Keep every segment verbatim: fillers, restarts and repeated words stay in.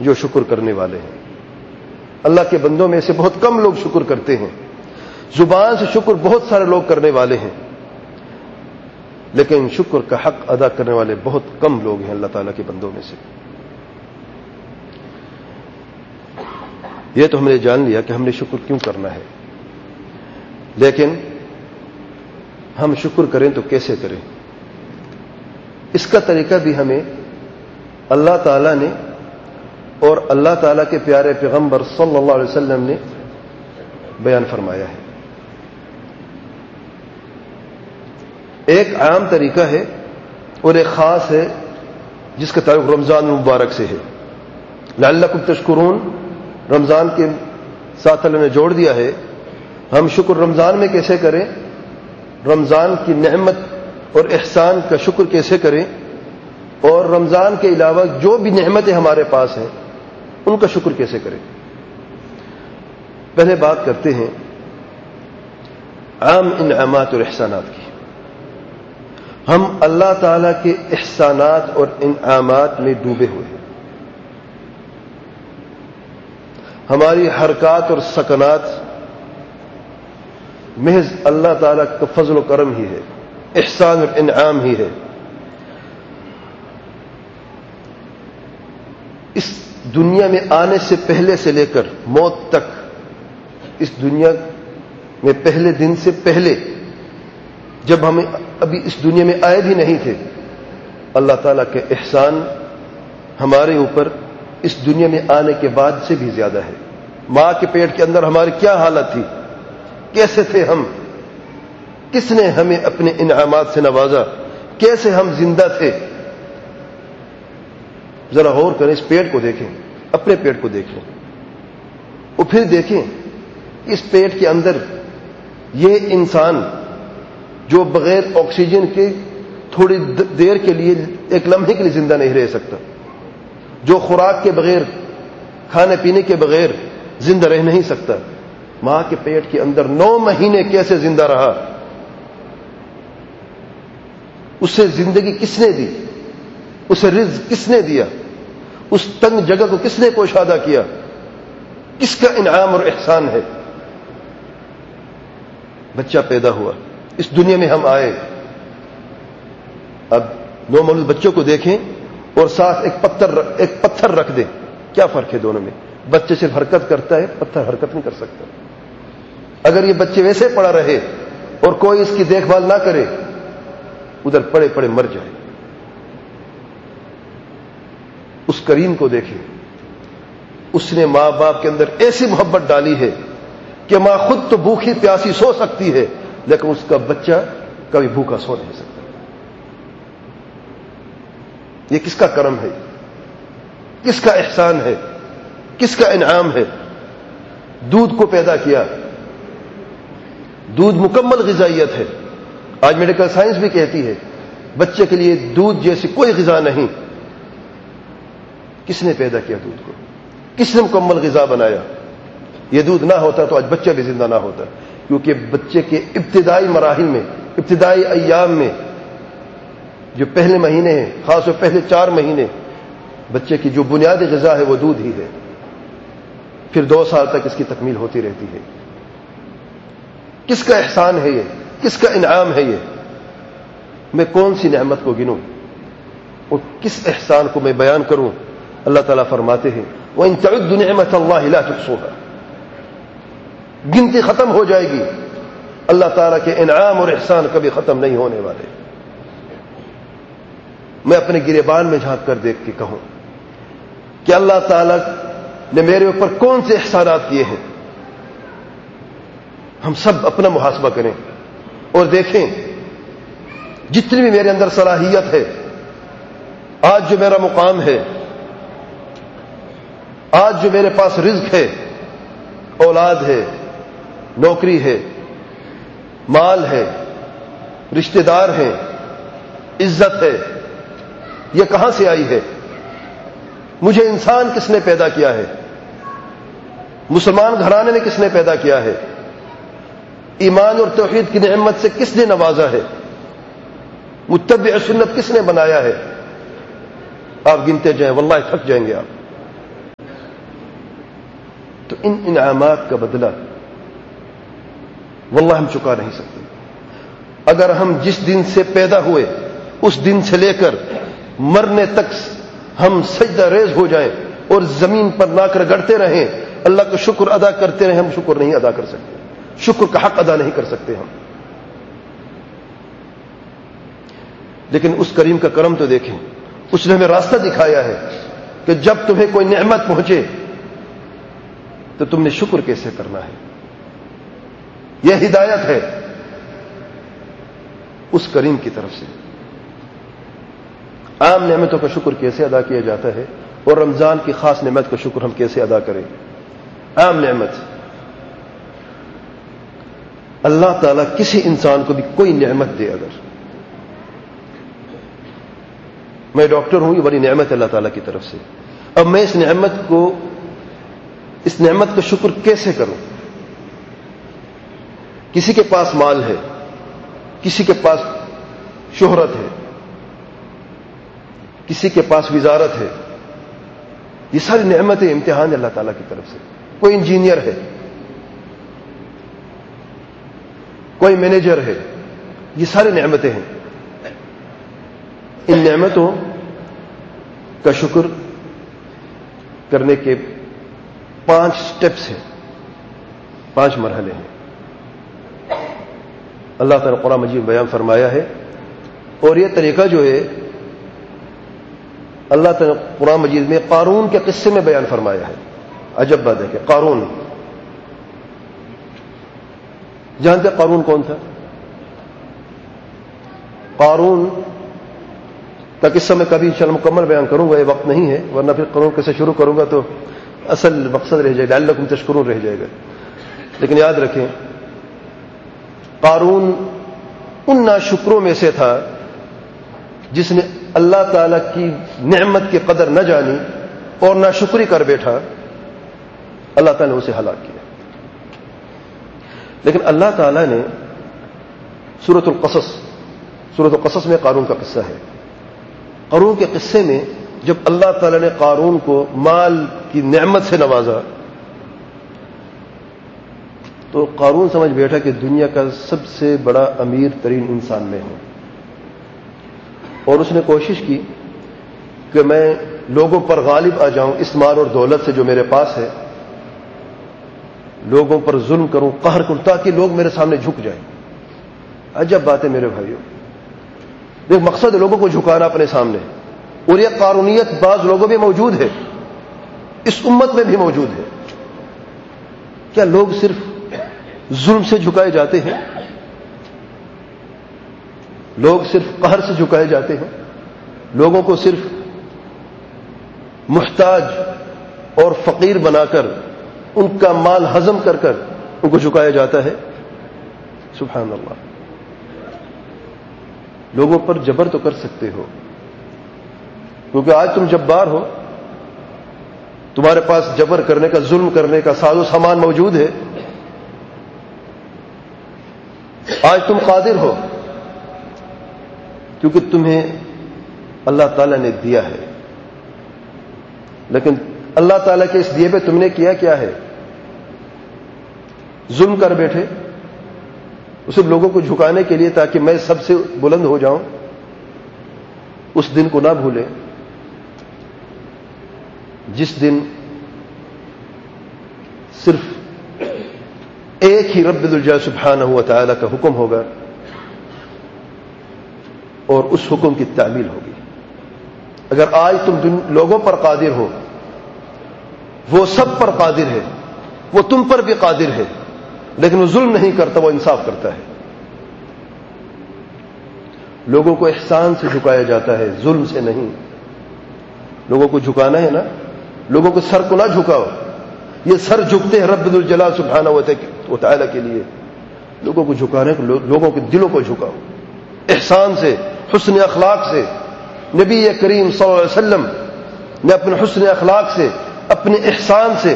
جو شکر کرنے والے ہیں. اللہ کے بندوں میں سے بہت کم لوگ شکر کرتے ہیں. زبان سے شکر بہت سارے لوگ کرنے والے ہیں، لیکن شکر کا حق ادا کرنے والے بہت کم لوگ ہیں اللہ تعالیٰ کے بندوں میں سے. یہ تو ہم نے جان لیا کہ ہم نے شکر کیوں کرنا ہے، لیکن ہم شکر کریں تو کیسے کریں، اس کا طریقہ بھی ہمیں اللہ تعالیٰ نے اور اللہ تعالیٰ کے پیارے پیغمبر صلی اللہ علیہ وسلم نے بیان فرمایا ہے. ایک عام طریقہ ہے اور ایک خاص ہے جس کا تعلق رمضان المبارک سے ہے. لعلکم تشکرون رمضان کے ساتھ اللہ نے جوڑ دیا ہے. ہم شکر رمضان میں کیسے کریں، رمضان کی نعمت اور احسان کا شکر کیسے کریں، اور رمضان کے علاوہ جو بھی نعمتیں ہمارے پاس ہیں ان کا شکر کیسے کریں. پہلے بات کرتے ہیں عام انعامات اور احسانات کی. ہم اللہ تعالی کے احسانات اور انعامات میں ڈوبے ہوئے ہیں. ہماری حرکات اور سکنات محض اللہ تعالی کا فضل و کرم ہی ہے، احسان اور انعام ہی ہے. اس دنیا میں آنے سے پہلے سے لے کر موت تک، اس دنیا میں پہلے دن سے پہلے جب ہم ابھی اس دنیا میں آئے بھی نہیں تھے، اللہ تعالیٰ کے احسان ہمارے اوپر اس دنیا میں آنے کے بعد سے بھی زیادہ ہے. ماں کے پیٹ کے اندر ہماری کیا حالت تھی، کیسے تھے ہم، کس نے ہمیں اپنے انعامات سے نوازا، کیسے ہم زندہ تھے. ذرا غور کریں، اس پیٹ کو دیکھیں، اپنے پیٹ کو دیکھیں، اور پھر دیکھیں اس پیٹ کے اندر یہ انسان جو بغیر آکسیجن کے تھوڑی دیر کے لیے، ایک لمحے کے لیے زندہ نہیں رہ سکتا، جو خوراک کے بغیر، کھانے پینے کے بغیر زندہ رہ نہیں سکتا. ماں کے پیٹ کے اندر نو مہینے کیسے زندہ رہا، اسے زندگی کس نے دی، اسے رزق کس نے دیا، اس تنگ جگہ کو کس نے کوشادہ کیا، کس کا انعام اور احسان ہے. بچہ پیدا ہوا، اس دنیا میں ہم آئے. اب دو مولود بچوں کو دیکھیں اور ساتھ ایک پتھر ایک پتھر رکھ دیں، کیا فرق ہے دونوں میں؟ بچے صرف حرکت کرتا ہے، پتھر حرکت نہیں کر سکتا. اگر یہ بچے ویسے پڑا رہے اور کوئی اس کی دیکھ بھال نہ کرے، ادھر پڑے پڑے مر جائے. اس کریم کو دیکھیں، اس نے ماں باپ کے اندر ایسی محبت ڈالی ہے کہ ماں خود تو بھوکی پیاسی سو سکتی ہے، لیکن اس کا بچہ کبھی بھوکا سو نہیں سکتا. یہ کس کا کرم ہے، کس کا احسان ہے، کس کا انعام ہے؟ دودھ کو پیدا کیا. دودھ مکمل غذائیت ہے. آج میڈیکل سائنس بھی کہتی ہے بچے کے لیے دودھ جیسی کوئی غذا نہیں. کس نے پیدا کیا دودھ کو؟ کس نے مکمل غذا بنایا؟ یہ دودھ نہ ہوتا تو آج بچہ بھی زندہ نہ ہوتا، کیونکہ بچے کے ابتدائی مراحل میں، ابتدائی ایام میں، جو پہلے مہینے ہیں، خاص طور پہلے چار مہینے، بچے کی جو بنیادی غذا ہے وہ دودھ ہی ہے. پھر دو سال تک اس کی تکمیل ہوتی رہتی ہے. کس کا احسان ہے یہ، کس کا انعام ہے یہ؟ میں کون سی نعمت کو گنوں اور کس احسان کو میں بیان کروں؟ اللہ تعالیٰ فرماتے ہیں وَإِن تَعُدُّوا نِعْمَةَ اللَّهِ لَا تُحْصُوهَا. گنتی ختم ہو جائے گی، اللہ تعالیٰ کے انعام اور احسان کبھی ختم نہیں ہونے والے. میں اپنے گریبان میں جھانک کر دیکھ کے کہوں کہ اللہ تعالیٰ نے میرے اوپر کون سے احسانات کیے ہیں. ہم سب اپنا محاسبہ کریں اور دیکھیں جتنی بھی میرے اندر صلاحیت ہے، آج جو میرا مقام ہے، آج جو میرے پاس رزق ہے، اولاد ہے، نوکری ہے، مال ہے، رشتہ دار ہیں، عزت ہے، یہ کہاں سے آئی ہے؟ مجھے انسان کس نے پیدا کیا ہے؟ مسلمان گھرانے نے کس نے پیدا کیا ہے؟ ایمان اور توحید کی نعمت سے کس نے نوازا ہے؟ متبع سنت کس نے بنایا ہے؟ آپ گنتے جائیں، واللہ تھک جائیں گے آپ. تو ان انعامات کا بدلہ واللہ ہم چکا نہیں سکتے. اگر ہم جس دن سے پیدا ہوئے اس دن سے لے کر مرنے تک ہم سجدہ ریز ہو جائیں اور زمین پر لا کر گڑتے رہیں, اللہ کا شکر ادا کرتے رہیں, ہم شکر نہیں ادا کر سکتے, شکر کا حق ادا نہیں کر سکتے ہم. لیکن اس کریم کا کرم تو دیکھیں, اس نے ہمیں راستہ دکھایا ہے کہ جب تمہیں کوئی نعمت پہنچے تو تم نے شکر کیسے کرنا ہے. یہ ہدایت ہے اس کریم کی طرف سے. عام نعمتوں کا شکر کیسے ادا کیا جاتا ہے اور رمضان کی خاص نعمت کا شکر ہم کیسے ادا کریں. عام نعمت, اللہ تعالیٰ کسی انسان کو بھی کوئی نعمت دے, اگر میں ڈاکٹر ہوں یہ بڑی نعمت ہے اللہ تعالیٰ کی طرف سے, اب میں اس نعمت کو اس نعمت کا شکر کیسے کروں. کسی کے پاس مال ہے, کسی کے پاس شہرت ہے, کسی کے پاس وزارت ہے, یہ ساری نعمتیں امتحان ہے اللہ تعالیٰ کی طرف سے. کوئی انجینئر ہے, کوئی مینیجر ہے, یہ ساری نعمتیں ہیں. ان نعمتوں کا شکر کرنے کے پانچ سٹیپس ہیں, پانچ مرحلے ہیں. اللہ تعالیٰ قرآن مجید میں بیان فرمایا ہے, اور یہ طریقہ جو ہے اللہ تعالیٰ قرآن مجید میں قارون کے قصے میں بیان فرمایا ہے. عجب بات ہے کہ قارون, جانتے قارون کون تھا؟ قارون کا قصہ میں کبھی انشاءاللہ مکمل بیان کروں گا, یہ وقت نہیں ہے, ورنہ پھر قارون کیسے شروع کروں گا تو اصل مقصد رہ جائے گا, لعلکم تشکرون رہ جائے گا. لیکن یاد رکھیں قارون ان ناشکروں میں سے تھا جس نے اللہ تعالی کی نعمت کی قدر نہ جانی اور ناشکری کر بیٹھا. اللہ تعالی نے اسے ہلاک کیا. لیکن اللہ تعالی نے سورۃ القصص سورۃ القصص میں قارون کا قصہ ہے. قارون کے قصے میں جب اللہ تعالی نے قارون کو مال کی نعمت سے نوازا تو قارون سمجھ بیٹھا کہ دنیا کا سب سے بڑا امیر ترین انسان میں ہوں, اور اس نے کوشش کی کہ میں لوگوں پر غالب آ جاؤں اس مال اور دولت سے جو میرے پاس ہے, لوگوں پر ظلم کروں, قہر کروں, تاکہ لوگ میرے سامنے جھک جائیں. عجب بات ہے میرے بھائیوں, ایک مقصد ہے لوگوں کو جھکانا اپنے سامنے, اور یہ قارونیت بعض لوگوں میں موجود ہے, اس امت میں بھی موجود ہے. کیا لوگ صرف ظلم سے جھکائے جاتے ہیں؟ لوگ صرف قہر سے جھکائے جاتے ہیں؟ لوگوں کو صرف محتاج اور فقیر بنا کر ان کا مال ہضم کر کر ان کو جھکایا جاتا ہے؟ سبحان اللہ. لوگوں پر جبر تو کر سکتے ہو, کیونکہ آج تم جبار ہو, تمہارے پاس جبر کرنے کا, ظلم کرنے کا ساز و سامان موجود ہے. آج تم قادر ہو کیونکہ تمہیں اللہ تعالیٰ نے دیا ہے. لیکن اللہ تعالیٰ کے اس دیے پہ تم نے کیا کیا ہے؟ ظلم کر بیٹھے, اسے لوگوں کو جھکانے کے لیے تاکہ میں سب سے بلند ہو جاؤں. اس دن کو نہ بھولیں جس دن صرف ایک ہی رب الجلال سبحانہ و تعالی کا حکم ہوگا اور اس حکم کی تعمیل ہوگی. اگر آج تم لوگوں پر قادر ہو, وہ سب پر قادر ہے, وہ تم پر بھی قادر ہے, لیکن وہ ظلم نہیں کرتا, وہ انصاف کرتا ہے. لوگوں کو احسان سے جھکایا جاتا ہے, ظلم سے نہیں. لوگوں کو جھکانا ہے نا, لوگوں کو سر کو نہ جھکاؤ. یہ سر جھکتے ہیں رب الجلال سبحانہ و تعالی کے لیے. لوگوں کو جھکانے کو, لوگوں کے دلوں کو جھکاؤ احسان سے, حسن اخلاق سے. نبی کریم صلی اللہ علیہ وسلم نے اپنے حسن اخلاق سے, اپنے احسان سے,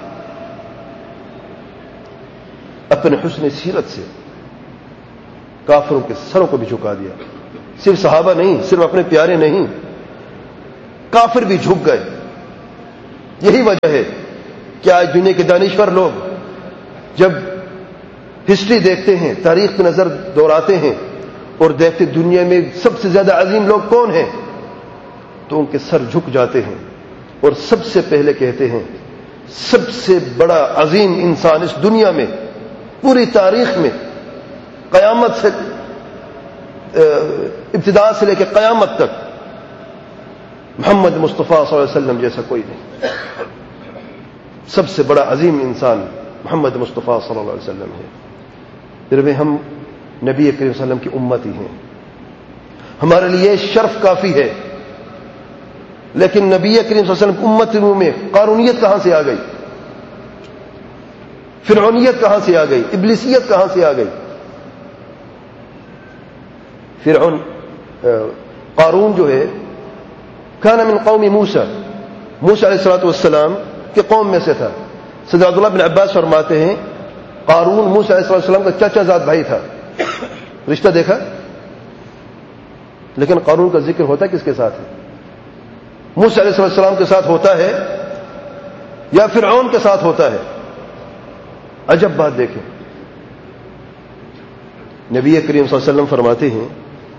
اپنے حسن سیرت سے کافروں کے سروں کو بھی جھکا دیا. صرف صحابہ نہیں, صرف اپنے پیارے نہیں, کافر بھی جھک گئے. یہی وجہ ہے کیا آج دنیا کے دانشور لوگ جب ہسٹری دیکھتے ہیں، تاریخ پہ نظر دوڑاتے ہیں اور دیکھتے دنیا میں سب سے زیادہ عظیم لوگ کون ہیں، تو ان کے سر جھک جاتے ہیں اور سب سے پہلے کہتے ہیں سب سے بڑا عظیم انسان اس دنیا میں پوری تاریخ میں قیامت سے ابتدا سے لے کے قیامت تک محمد مصطفیٰ صلی اللہ علیہ وسلم جیسا کوئی نہیں. سب سے بڑا عظیم انسان محمد مصطفیٰ صلی اللہ علیہ وسلم ہے. پھر بھی ہم نبی کریم صلی اللہ علیہ وسلم کی امت ہی ہیں، ہمارے لیے شرف کافی ہے. لیکن نبی کریم صلی اللہ علیہ وسلم کی امت کے منہ میں قارونیت کہاں سے آ گئی، فرعونیت کہاں سے آ گئی، ابلیسیت کہاں سے آ گئی؟ فرعون قارون جو ہے کان من قوم موسیٰ، موسیٰ علیہ الصلوۃ والسلام کے قوم میں سے تھا. سید عبداللہ بن عباس فرماتے ہیں قارون موسیٰ علیہ السلام کا چچا زاد بھائی تھا. رشتہ دیکھا؟ لیکن قارون کا ذکر ہوتا کس کے ساتھ ہے؟ موسیٰ علیہ السلام کے ساتھ ہوتا ہے یا فرعون کے ساتھ ہوتا ہے؟ عجب بات دیکھیں. نبی کریم صلی اللہ علیہ وسلم فرماتے ہیں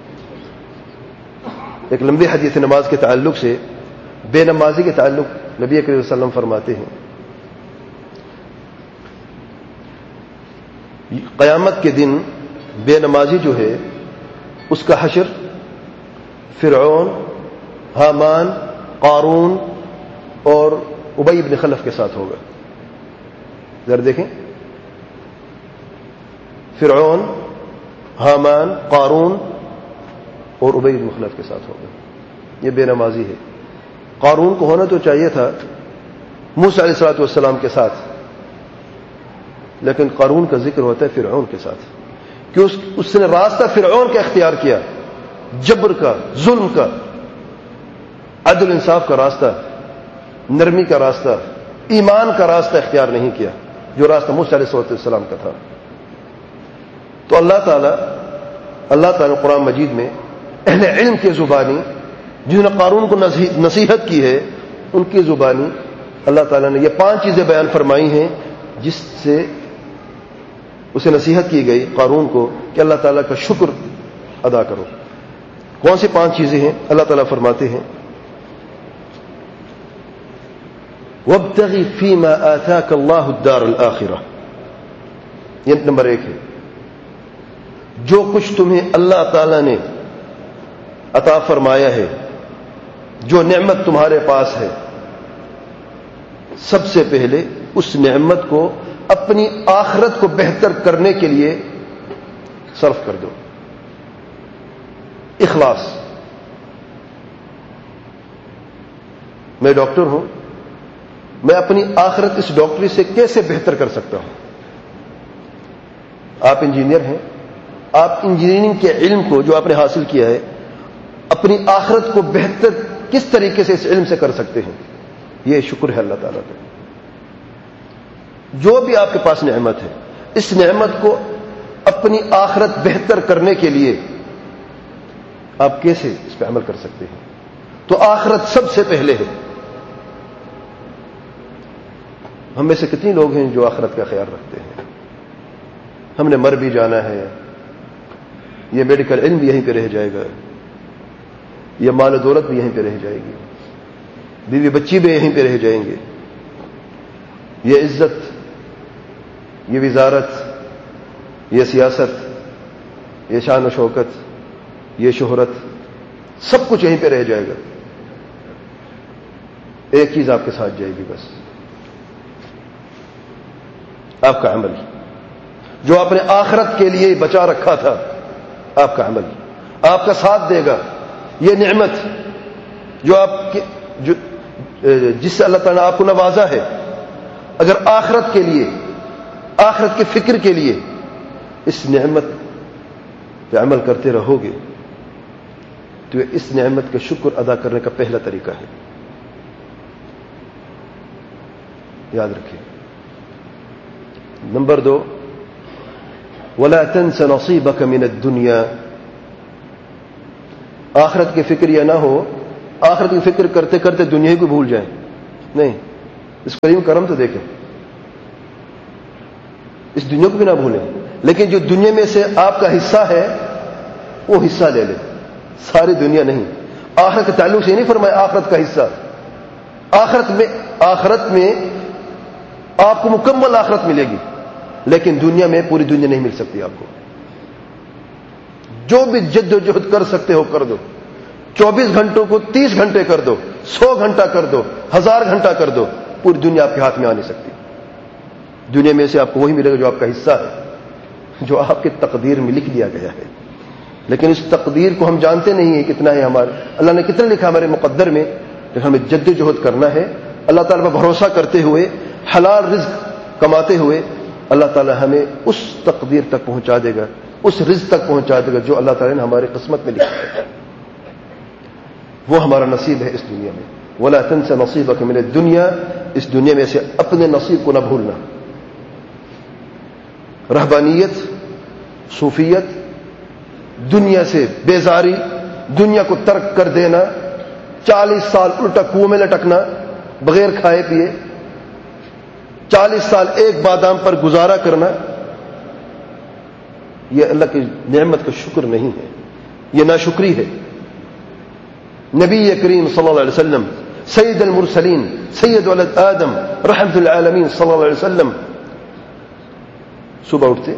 ایک لمبی حدیث نماز کے تعلق سے، بے نمازی کے تعلق نبی کریم صلی اللہ علیہ وسلم فرماتے ہیں قیامت کے دن بے نمازی جو ہے اس کا حشر فرعون، حامان، قارون اور ابی بن خلف کے ساتھ ہوگا. ذرا دیکھیں، فرعون، حامان، قارون اور ابی بن خلف کے ساتھ ہوگا. یہ بے نمازی ہے. قارون کو ہونا تو چاہیے تھا موسیٰ علیہ الصلوۃ والسلام کے ساتھ، لیکن قارون کا ذکر ہوتا ہے فرعون کے ساتھ، کہ اس, اس نے راستہ فرعون کا اختیار کیا، جبر کا، ظلم کا، عدل انصاف کا راستہ، نرمی کا راستہ، ایمان کا راستہ اختیار نہیں کیا جو راستہ موسیٰ علیہ السلام کا تھا. تو اللہ تعالیٰ اللہ تعالیٰ نے قرآن مجید میں اہل علم کی زبانی جنہوں نے قارون کو نصیحت کی ہے ان کی زبانی اللہ تعالیٰ نے یہ پانچ چیزیں بیان فرمائی ہیں جس سے اسے نصیحت کی گئی قارون کو کہ اللہ تعالیٰ کا شکر ادا کرو. کون سی پانچ چیزیں ہیں؟ اللہ تعالیٰ فرماتے ہیں وَابْتَغِ فِي مَا آتَاكَ اللَّهُ الدَّارَ الْآخِرَةَ. یہ نمبر ایک ہے، جو کچھ تمہیں اللہ تعالیٰ نے عطا فرمایا ہے، جو نعمت تمہارے پاس ہے، سب سے پہلے اس نعمت کو اپنی آخرت کو بہتر کرنے کے لیے صرف کر دو. اخلاص. میں ڈاکٹر ہوں، میں اپنی آخرت اس ڈاکٹری سے کیسے بہتر کر سکتا ہوں؟ آپ انجینئر ہیں، آپ انجینئرنگ کے علم کو جو آپ نے حاصل کیا ہے اپنی آخرت کو بہتر کس طریقے سے اس علم سے کر سکتے ہیں؟ یہ شکر ہے اللہ تعالیٰ کا. جو بھی آپ کے پاس نعمت ہے اس نعمت کو اپنی آخرت بہتر کرنے کے لیے آپ کیسے اس پہ عمل کر سکتے ہیں؟ تو آخرت سب سے پہلے ہے. ہم میں سے کتنی لوگ ہیں جو آخرت کا خیال رکھتے ہیں؟ ہم نے مر بھی جانا ہے، یہ میڈیکل علم بھی یہیں پہ رہ جائے گا، یہ مال و دولت بھی یہیں پہ رہ جائے گی، بیوی بچی بھی یہیں پہ رہ جائیں گے، یہ عزت، یہ وزارت، یہ سیاست، یہ شان و شوکت، یہ شہرت، سب کچھ یہیں پہ رہ جائے گا. ایک چیز آپ کے ساتھ جائے گی بس، آپ کا عمل جو آپ نے آخرت کے لیے بچا رکھا تھا. آپ کا عمل آپ کا ساتھ دے گا. یہ نعمت جو آپ کے جو جس سے اللہ تعالیٰ نے آپ کو نوازا ہے، اگر آخرت کے لیے، آخرت کے فکر کے لیے اس نعمت پہ عمل کرتے رہو گے تو اس نعمت کا شکر ادا کرنے کا پہلا طریقہ ہے. یاد رکھیں. نمبر دو، وَلَا تَنْسَ نَصِيبَكَ مِنَ الدُّنْيَا. آخرت کی فکر یہ نہ ہو آخرت کی فکر کرتے کرتے دنیا کو بھول جائیں. نہیں، اس کریم کرم تو دیکھیں، اس دنیا کو بھی نہ بھولیں، لیکن جو دنیا میں سے آپ کا حصہ ہے وہ حصہ لے لیں، ساری دنیا نہیں۔ آخرت کے تعلق سے نہیں فرمایا آخرت کا حصہ، آخرت میں آخرت میں آپ کو مکمل آخرت ملے گی، لیکن دنیا میں پوری دنیا نہیں مل سکتی آپ کو۔ جو بھی جد و جہد کر سکتے ہو کر دو، چوبیس گھنٹوں کو تیس گھنٹے کر دو، سو گھنٹہ کر دو، ہزار گھنٹہ کر دو، پوری دنیا آپ کے ہاتھ میں آ نہیں سکتی۔ دنیا میں سے آپ کو وہی ملے گا جو آپ کا حصہ ہے، جو آپ کی تقدیر میں لکھ دیا گیا ہے۔ لیکن اس تقدیر کو ہم جانتے نہیں ہیں کتنا ہے ہمارے، اللہ نے کتنا لکھا ہمارے مقدر میں، لیکن ہمیں جد و جہد کرنا ہے، اللہ تعالیٰ پر بھروسہ کرتے ہوئے، حلال رزق کماتے ہوئے اللہ تعالیٰ ہمیں اس تقدیر تک پہنچا دے گا، اس رزق تک پہنچا دے گا جو اللہ تعالیٰ نے ہماری قسمت میں لکھا ہے۔ وہ ہمارا نصیب ہے اس دنیا میں۔ وَلَا تَنْسَ نَصِيبَكَ مِنَ الدُّنْيَا، اس دنیا میں سے اپنے نصیب کو نہ بھولنا۔ رہبانیت، صوفیت، دنیا سے بیزاری، دنیا کو ترک کر دینا، چالیس سال الٹا کنویں میں لٹکنا بغیر کھائے پیے، چالیس سال ایک بادام پر گزارا کرنا، یہ اللہ کی نعمت کا شکر نہیں ہے، یہ ناشکری ہے۔ نبی کریم صلی اللہ علیہ وسلم، سید المرسلین، سید ولد آدم، رحمت العالمین صلی اللہ علیہ وسلم صبح اٹھتے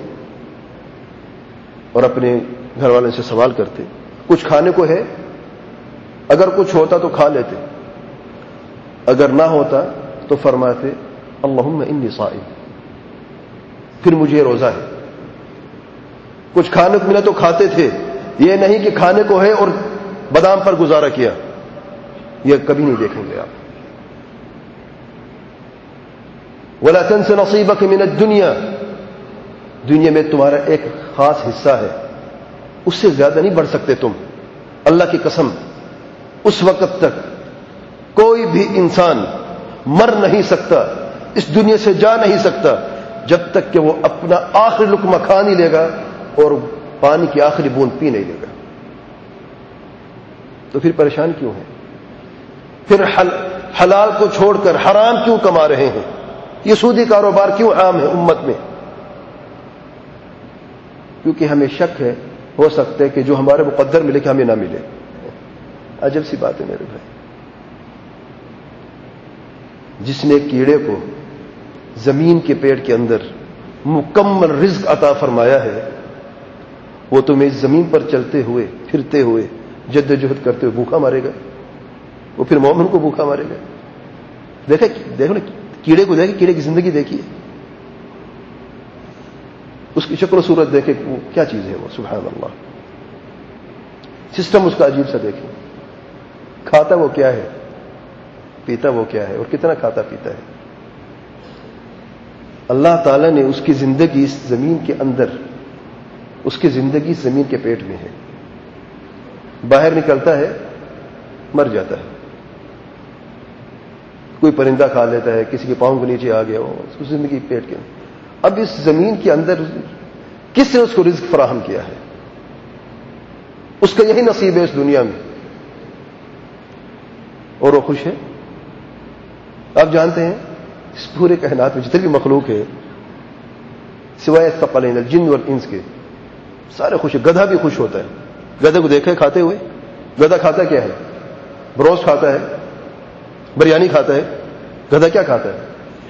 اور اپنے گھر والوں سے سوال کرتے، کچھ کھانے کو ہے؟ اگر کچھ ہوتا تو کھا لیتے، اگر نہ ہوتا تو فرماتے اللہم انی صائم، پھر مجھے روزہ ہے۔ کچھ کھانے کو ملا تو کھاتے تھے، یہ نہیں کہ کھانے کو ہے اور بادام پر گزارا کیا، یہ کبھی نہیں دیکھیں گے آپ۔ وَلَا تَنْسَ نَصِيبَكَ مِنَ الدُّنْيَا، دنیا میں تمہارا ایک خاص حصہ ہے، اس سے زیادہ نہیں بڑھ سکتے تم، اللہ کی قسم۔ اس وقت تک کوئی بھی انسان مر نہیں سکتا، اس دنیا سے جا نہیں سکتا جب تک کہ وہ اپنا آخری لقمہ کھا نہیں لے گا اور پانی کی آخری بوند پی نہیں لے گا۔ تو پھر پریشان کیوں ہیں؟ پھر حل حلال کو چھوڑ کر حرام کیوں کما رہے ہیں؟ یہ سودی کاروبار کیوں عام ہے امت میں؟ کیونکہ ہمیں شک ہے، ہو سکتا ہے کہ جو ہمارے مقدر ملے کہ ہمیں نہ ملے۔ عجب سی بات ہے میرے بھائی، جس نے کیڑے کو زمین کے پیڑ کے اندر مکمل رزق عطا فرمایا ہے، وہ تمہیں اس زمین پر چلتے ہوئے پھرتے ہوئے جد و جہد کرتے ہوئے بھوکا مارے گا؟ وہ پھر مومن کو بھوکا مارے گا؟ دیکھیں دیکھو نا کیڑے کو، دیکھیں کیڑے کی زندگی دیکھیے، اس کی شکل و صورت دیکھیں وہ کیا چیز ہے، وہ سبحان اللہ، سسٹم اس کا عجیب سا دیکھیں، کھاتا وہ کیا ہے، پیتا وہ کیا ہے، اور کتنا کھاتا پیتا ہے۔ اللہ تعالیٰ نے اس کی زندگی اس زمین کے اندر، اس کی زندگی زمین کے پیٹ میں ہے، باہر نکلتا ہے مر جاتا ہے، کوئی پرندہ کھا لیتا ہے، کسی کے پاؤں کے نیچے آ گیا ہو، اس کی زندگی پیٹ کے اندر۔ اب اس زمین کے اندر کس نے اس کو رزق فراہم کیا ہے؟ اس کا یہی نصیب ہے اس دنیا میں، اور وہ خوش ہے۔ آپ جانتے ہیں اس پورے کائنات میں جتنے بھی مخلوق ہے سوائے ثقلین الجن والانس کے، سارے خوش ہیں۔ گدھا بھی خوش ہوتا ہے، گدھے کو دیکھے کھاتے ہوئے؟ گدھا کھاتا کیا ہے؟ بروسٹ کھاتا ہے، بریانی کھاتا ہے۔ گدھا کیا کھاتا ہے؟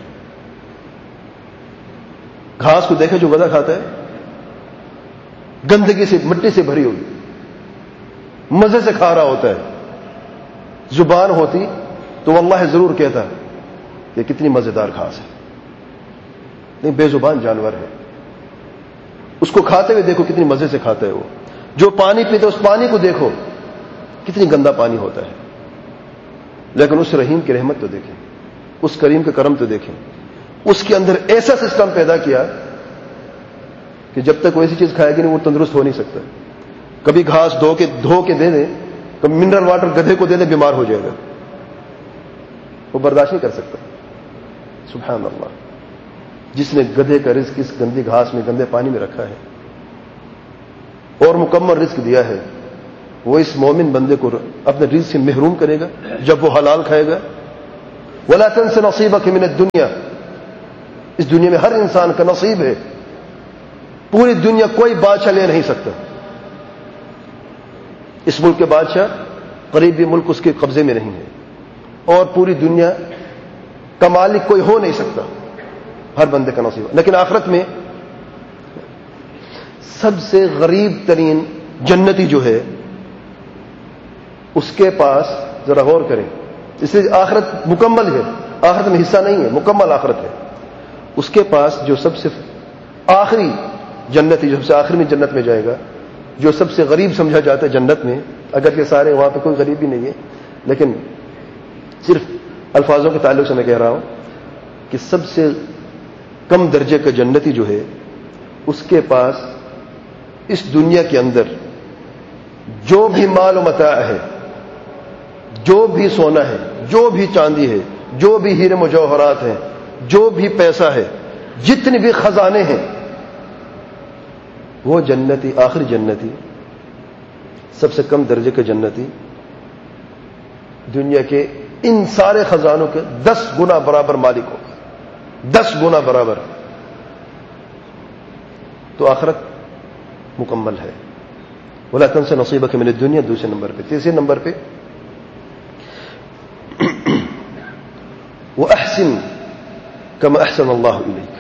گھاس کو دیکھے جو گدھا کھاتا ہے، گندگی سے، مٹی سے بھری ہوئی، مزے سے کھا رہا ہوتا ہے۔ زبان ہوتی تو واللہ ضرور کہتا یہ کتنی مزیدار گھاس ہے، نہیں بے زبان جانور ہے، اس کو کھاتے ہوئے دیکھو کتنی مزے سے کھاتا ہے وہ۔ جو پانی پیتا اس پانی کو دیکھو کتنی گندا پانی ہوتا ہے، لیکن اس رحیم کی رحمت تو دیکھیں، اس کریم کا کرم تو دیکھیں، اس کے اندر ایسا سسٹم پیدا کیا کہ جب تک وہ ایسی چیز کھائے گی نہیں وہ تندرست ہو نہیں سکتا۔ کبھی گھاس دھو کے دھو کے دے دیں، کبھی منرل واٹر گدھے کو دے دیں، بیمار ہو جائے گا، وہ برداشت نہیں کر سکتا۔ سبحان اللہ، جس نے گدھے کا رزق اس گندی گھاس میں، گندے پانی میں رکھا ہے اور مکمل رزق دیا ہے، وہ اس مومن بندے کو اپنے رزق سے محروم کرے گا جب وہ حلال کھائے گا؟ ولا تنس نصیبک من الدنیا، اس دنیا میں ہر انسان کا نصیب ہے، پوری دنیا کوئی بادشاہ لے نہیں سکتا. اس ملک کے بادشاہ قریب بھی ملک اس کے قبضے میں نہیں ہے، اور پوری دنیا کا مالک کوئی ہو نہیں سکتا، ہر بندے کا نصیب. لیکن آخرت میں سب سے غریب ترین جنتی جو ہے اس کے پاس، ذرا غور کریں، اس لیے آخرت مکمل ہے، آخرت میں حصہ نہیں ہے، مکمل آخرت ہے. اس کے پاس جو سب سے آخری جنتی، جو سب سے آخری میں جنت میں جائے گا، جو سب سے غریب سمجھا جاتا ہے جنت میں، اگر یہ سارے وہاں پہ کوئی غریب بھی نہیں ہے، لیکن صرف الفاظوں کے تعلق سے میں کہہ رہا ہوں کہ سب سے کم درجے کا جنتی جو ہے اس کے پاس اس دنیا کے اندر جو بھی مال و متاع ہے، جو بھی سونا ہے، جو بھی چاندی ہے، جو بھی ہیرے مجوہرات ہیں، جو بھی پیسہ ہے، جتنے بھی خزانے ہیں، وہ جنتی، آخری جنتی، سب سے کم درجے کا جنتی دنیا کے ان سارے خزانوں کے دس گنا برابر مالک ہوگا، دس گنا برابر. تو آخرت مکمل ہے. ولا تنس نصیبک من الدنیا دوسرے نمبر پہ. تیسرے نمبر پہ وَأَحْسِن كَمَا أَحْسَنَ اللَّهُ إِلَيْكَ،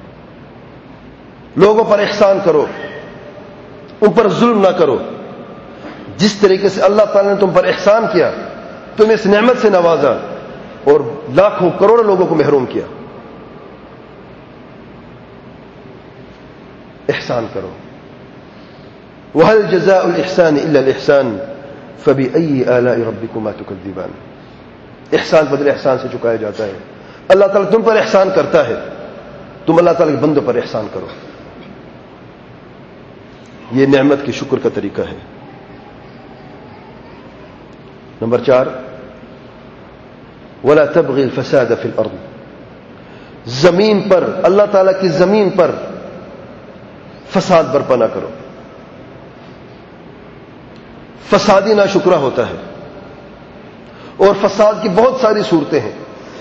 لوگوں پر احسان کرو، ان پر ظلم نہ کرو. جس طریقے سے اللہ تعالیٰ نے تم پر احسان کیا، تمہیں اس نعمت سے نوازا اور لاکھوں کروڑوں لوگوں کو محروم کیا. احسان کرو. وَهَلْ جَزَاءُ الْإِحْسَانِ إِلَّا الْإِحْسَانِ فَبِأَيِّ آلَاءِ رَبِّكُمَا تُكَذِّبَانِ. احسان بدلے احسان سے چکایا جاتا ہے. اللہ تعالیٰ تم پر احسان کرتا ہے، تم اللہ تعالیٰ کے بندوں پر احسان کرو. یہ نعمت کے شکر کا طریقہ ہے. نمبر چار، وَلَا تَبْغِ الْفَسَادَ فِي الْأَرْضِ، زمین پر، اللہ تعالیٰ کی زمین پر فساد برپا نہ کرو. فسادی ناشکرا ہوتا ہے، اور فساد کی بہت ساری صورتیں ہیں.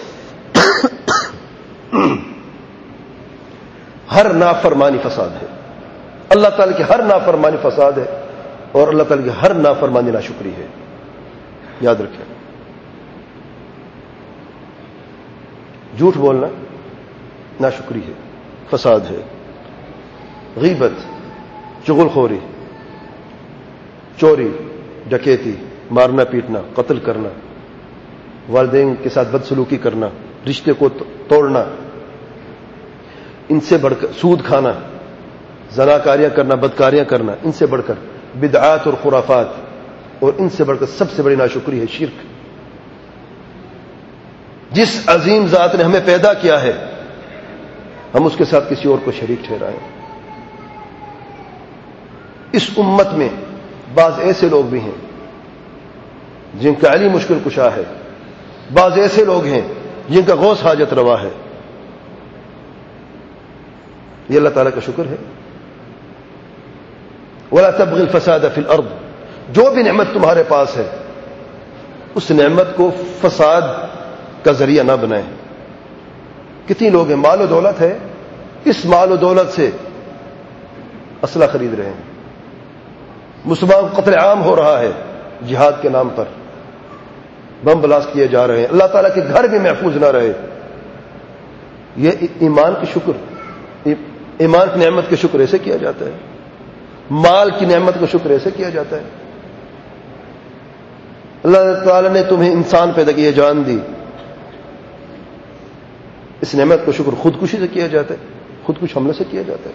ہر نافرمانی فساد ہے، اللہ تعالیٰ کی ہر نافرمانی فساد ہے، اور اللہ تعالیٰ کی ہر نافرمانی ناشکری ہے. یاد رکھیں، جھوٹ بولنا ناشکری ہے، فساد ہے. غیبت، چغل خوری، چوری، ڈکیتی، مارنا پیٹنا، قتل کرنا، والدین کے ساتھ بدسلوکی کرنا، رشتے کو توڑنا، ان سے بڑھ کر سود کھانا، زناکاریاں کرنا، بدکاریاں کرنا، ان سے بڑھ کر بدعات اور خرافات، اور ان سے بڑھ کر سب سے بڑی ناشکری ہے شرک. جس عظیم ذات نے ہمیں پیدا کیا ہے، ہم اس کے ساتھ کسی اور کو شریک ٹھہرائیں. اس امت میں بعض ایسے لوگ بھی ہیں جن کا علی مشکل کشا ہے، بعض ایسے لوگ ہیں جن کا غوث حاجت روا ہے. یہ اللہ تعالیٰ کا شکر ہے. وَلَا تَبْغِ الْفَسَادَ فِي الْأَرْضِ، جو بھی نعمت تمہارے پاس ہے اس نعمت کو فساد کا ذریعہ نہ بنائیں. کتنی لوگ ہیں، مال و دولت ہے، اس مال و دولت سے اسلحہ خرید رہے ہیں، مسلمان قتل عام ہو رہا ہے جہاد کے نام پر، بم بلاسٹ کیے جا رہے ہیں، اللہ تعالیٰ کے گھر بھی محفوظ نہ رہے. یہ ایمان کی شکر، ایمان کی نعمت کے شکر ایسے کیا جاتا ہے، مال کی نعمت کا شکر ایسے کیا جاتا ہے. اللہ تعالیٰ نے تمہیں انسان پیدا کیا، جان دی، اس نعمت کا شکر خودکشی سے کیا جاتا ہے، خودکش حملے سے کیا جاتا ہے.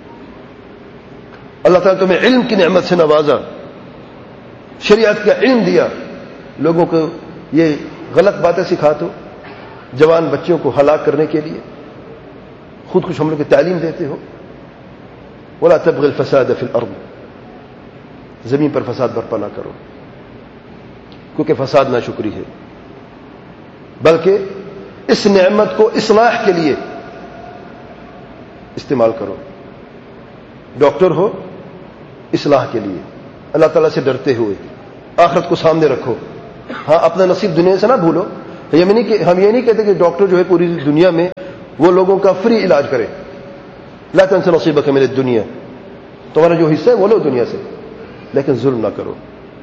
اللہ تعالیٰ تمہیں علم کی نعمت سے نوازا، شریعت کا علم دیا، لوگوں کو یہ غلط باتیں سکھاتے ہو، جوان بچوں کو ہلاک کرنے کے لیے خودکش حملے کی تعلیم دیتے ہو. وَلَا تَبْغِ الْفَسَادَ فِي الْأَرْضِ، زمین پر فساد برپا نہ کرو، کیونکہ فساد ناشکری ہے. بلکہ اس نعمت کو اصلاح کے لیے استعمال کرو. ڈاکٹر ہو، اصلاح کے لیے، اللہ تعالیٰ سے ڈرتے ہوئے، آخرت کو سامنے رکھو. ہاں، اپنا نصیب دنیا سے نہ بھولو، ہم نہیں کہ ہم یہ نہیں کہتے کہ ڈاکٹر جو ہے پوری دنیا میں وہ لوگوں کا فری علاج کرے. لا تنس نصیبک من الدنیا, تمہارا جو حصہ ہے وہ لو دنیا سے, لیکن ظلم نہ کرو.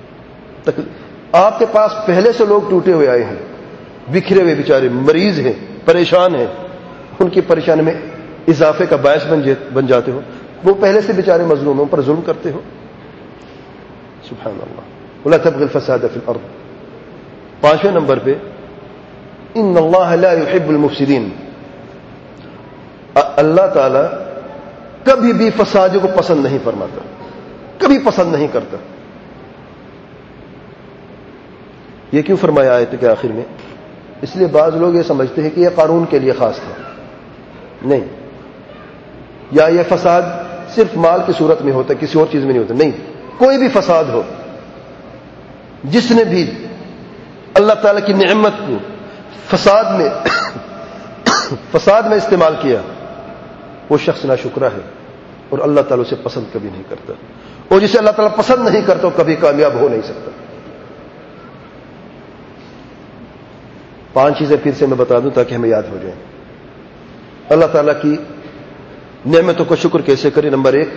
آپ کے پاس پہلے سے لوگ ٹوٹے ہوئے آئے ہیں, بکھرے ہوئے بیچارے, مریض ہیں, پریشان ہیں, ان کی پریشانی میں اضافے کا باعث بن جاتے ہو. وہ پہلے سے بیچارے مظلوموں پر ظلم کرتے ہو. سبحان اللہ. ولا تبغ الفساد فی الارض. پانچویں نمبر پہ ان اللہ لا يحب المفسدین, اللہ تعالی کبھی بھی فساد کو پسند نہیں فرماتا, کبھی پسند نہیں کرتا. یہ کیوں فرمایا آیت کے آخر میں؟ اس لیے بعض لوگ یہ سمجھتے ہیں کہ یہ قانون کے لیے خاص تھا. نہیں, یا یہ فساد صرف مال کی صورت میں ہوتا ہے, کسی اور چیز میں نہیں ہوتا. نہیں, کوئی بھی فساد ہو, جس نے بھی اللہ تعالی کی نعمت کو فساد میں فساد میں استعمال کیا, وہ شخص ناشکرا ہے اور اللہ تعالی اسے پسند کبھی نہیں کرتا. اور جسے اللہ تعالی پسند نہیں کرتا وہ کبھی کامیاب ہو نہیں سکتا. پانچ چیزیں پھر سے میں بتا دوں تاکہ ہمیں یاد ہو جائیں. اللہ تعالیٰ کی نعمتوں کو شکر کیسے کریں؟ نمبر ایک,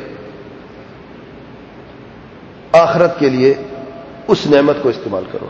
آخرت کے لیے اس نعمت کو استعمال کرو.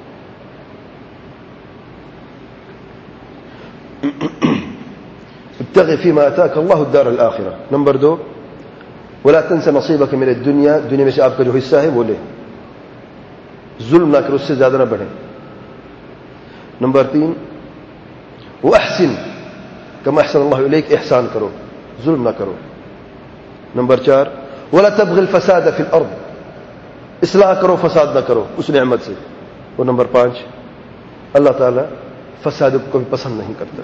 ابتغ فيما آتاك الله الدار الآخرة. نمبر دو, ولا تنس نصيبك من الدنيا, دنیا میں سے آپ کا جو حصہ ہے وہ لے, ظلم نہ کرو, اس سے زیادہ نہ بڑھے. نمبر تین, واحسن كما احسن الله اليك, احسان کرو, ظلم نہ کرو. نمبر چار, ولا تبغ الفساد في الارض, اصلاح کرو, فساد نہ کرو اس نعمت سے. اور نمبر پانچ, اللہ تعالی فساد کو کبھی پسند نہیں کرتا.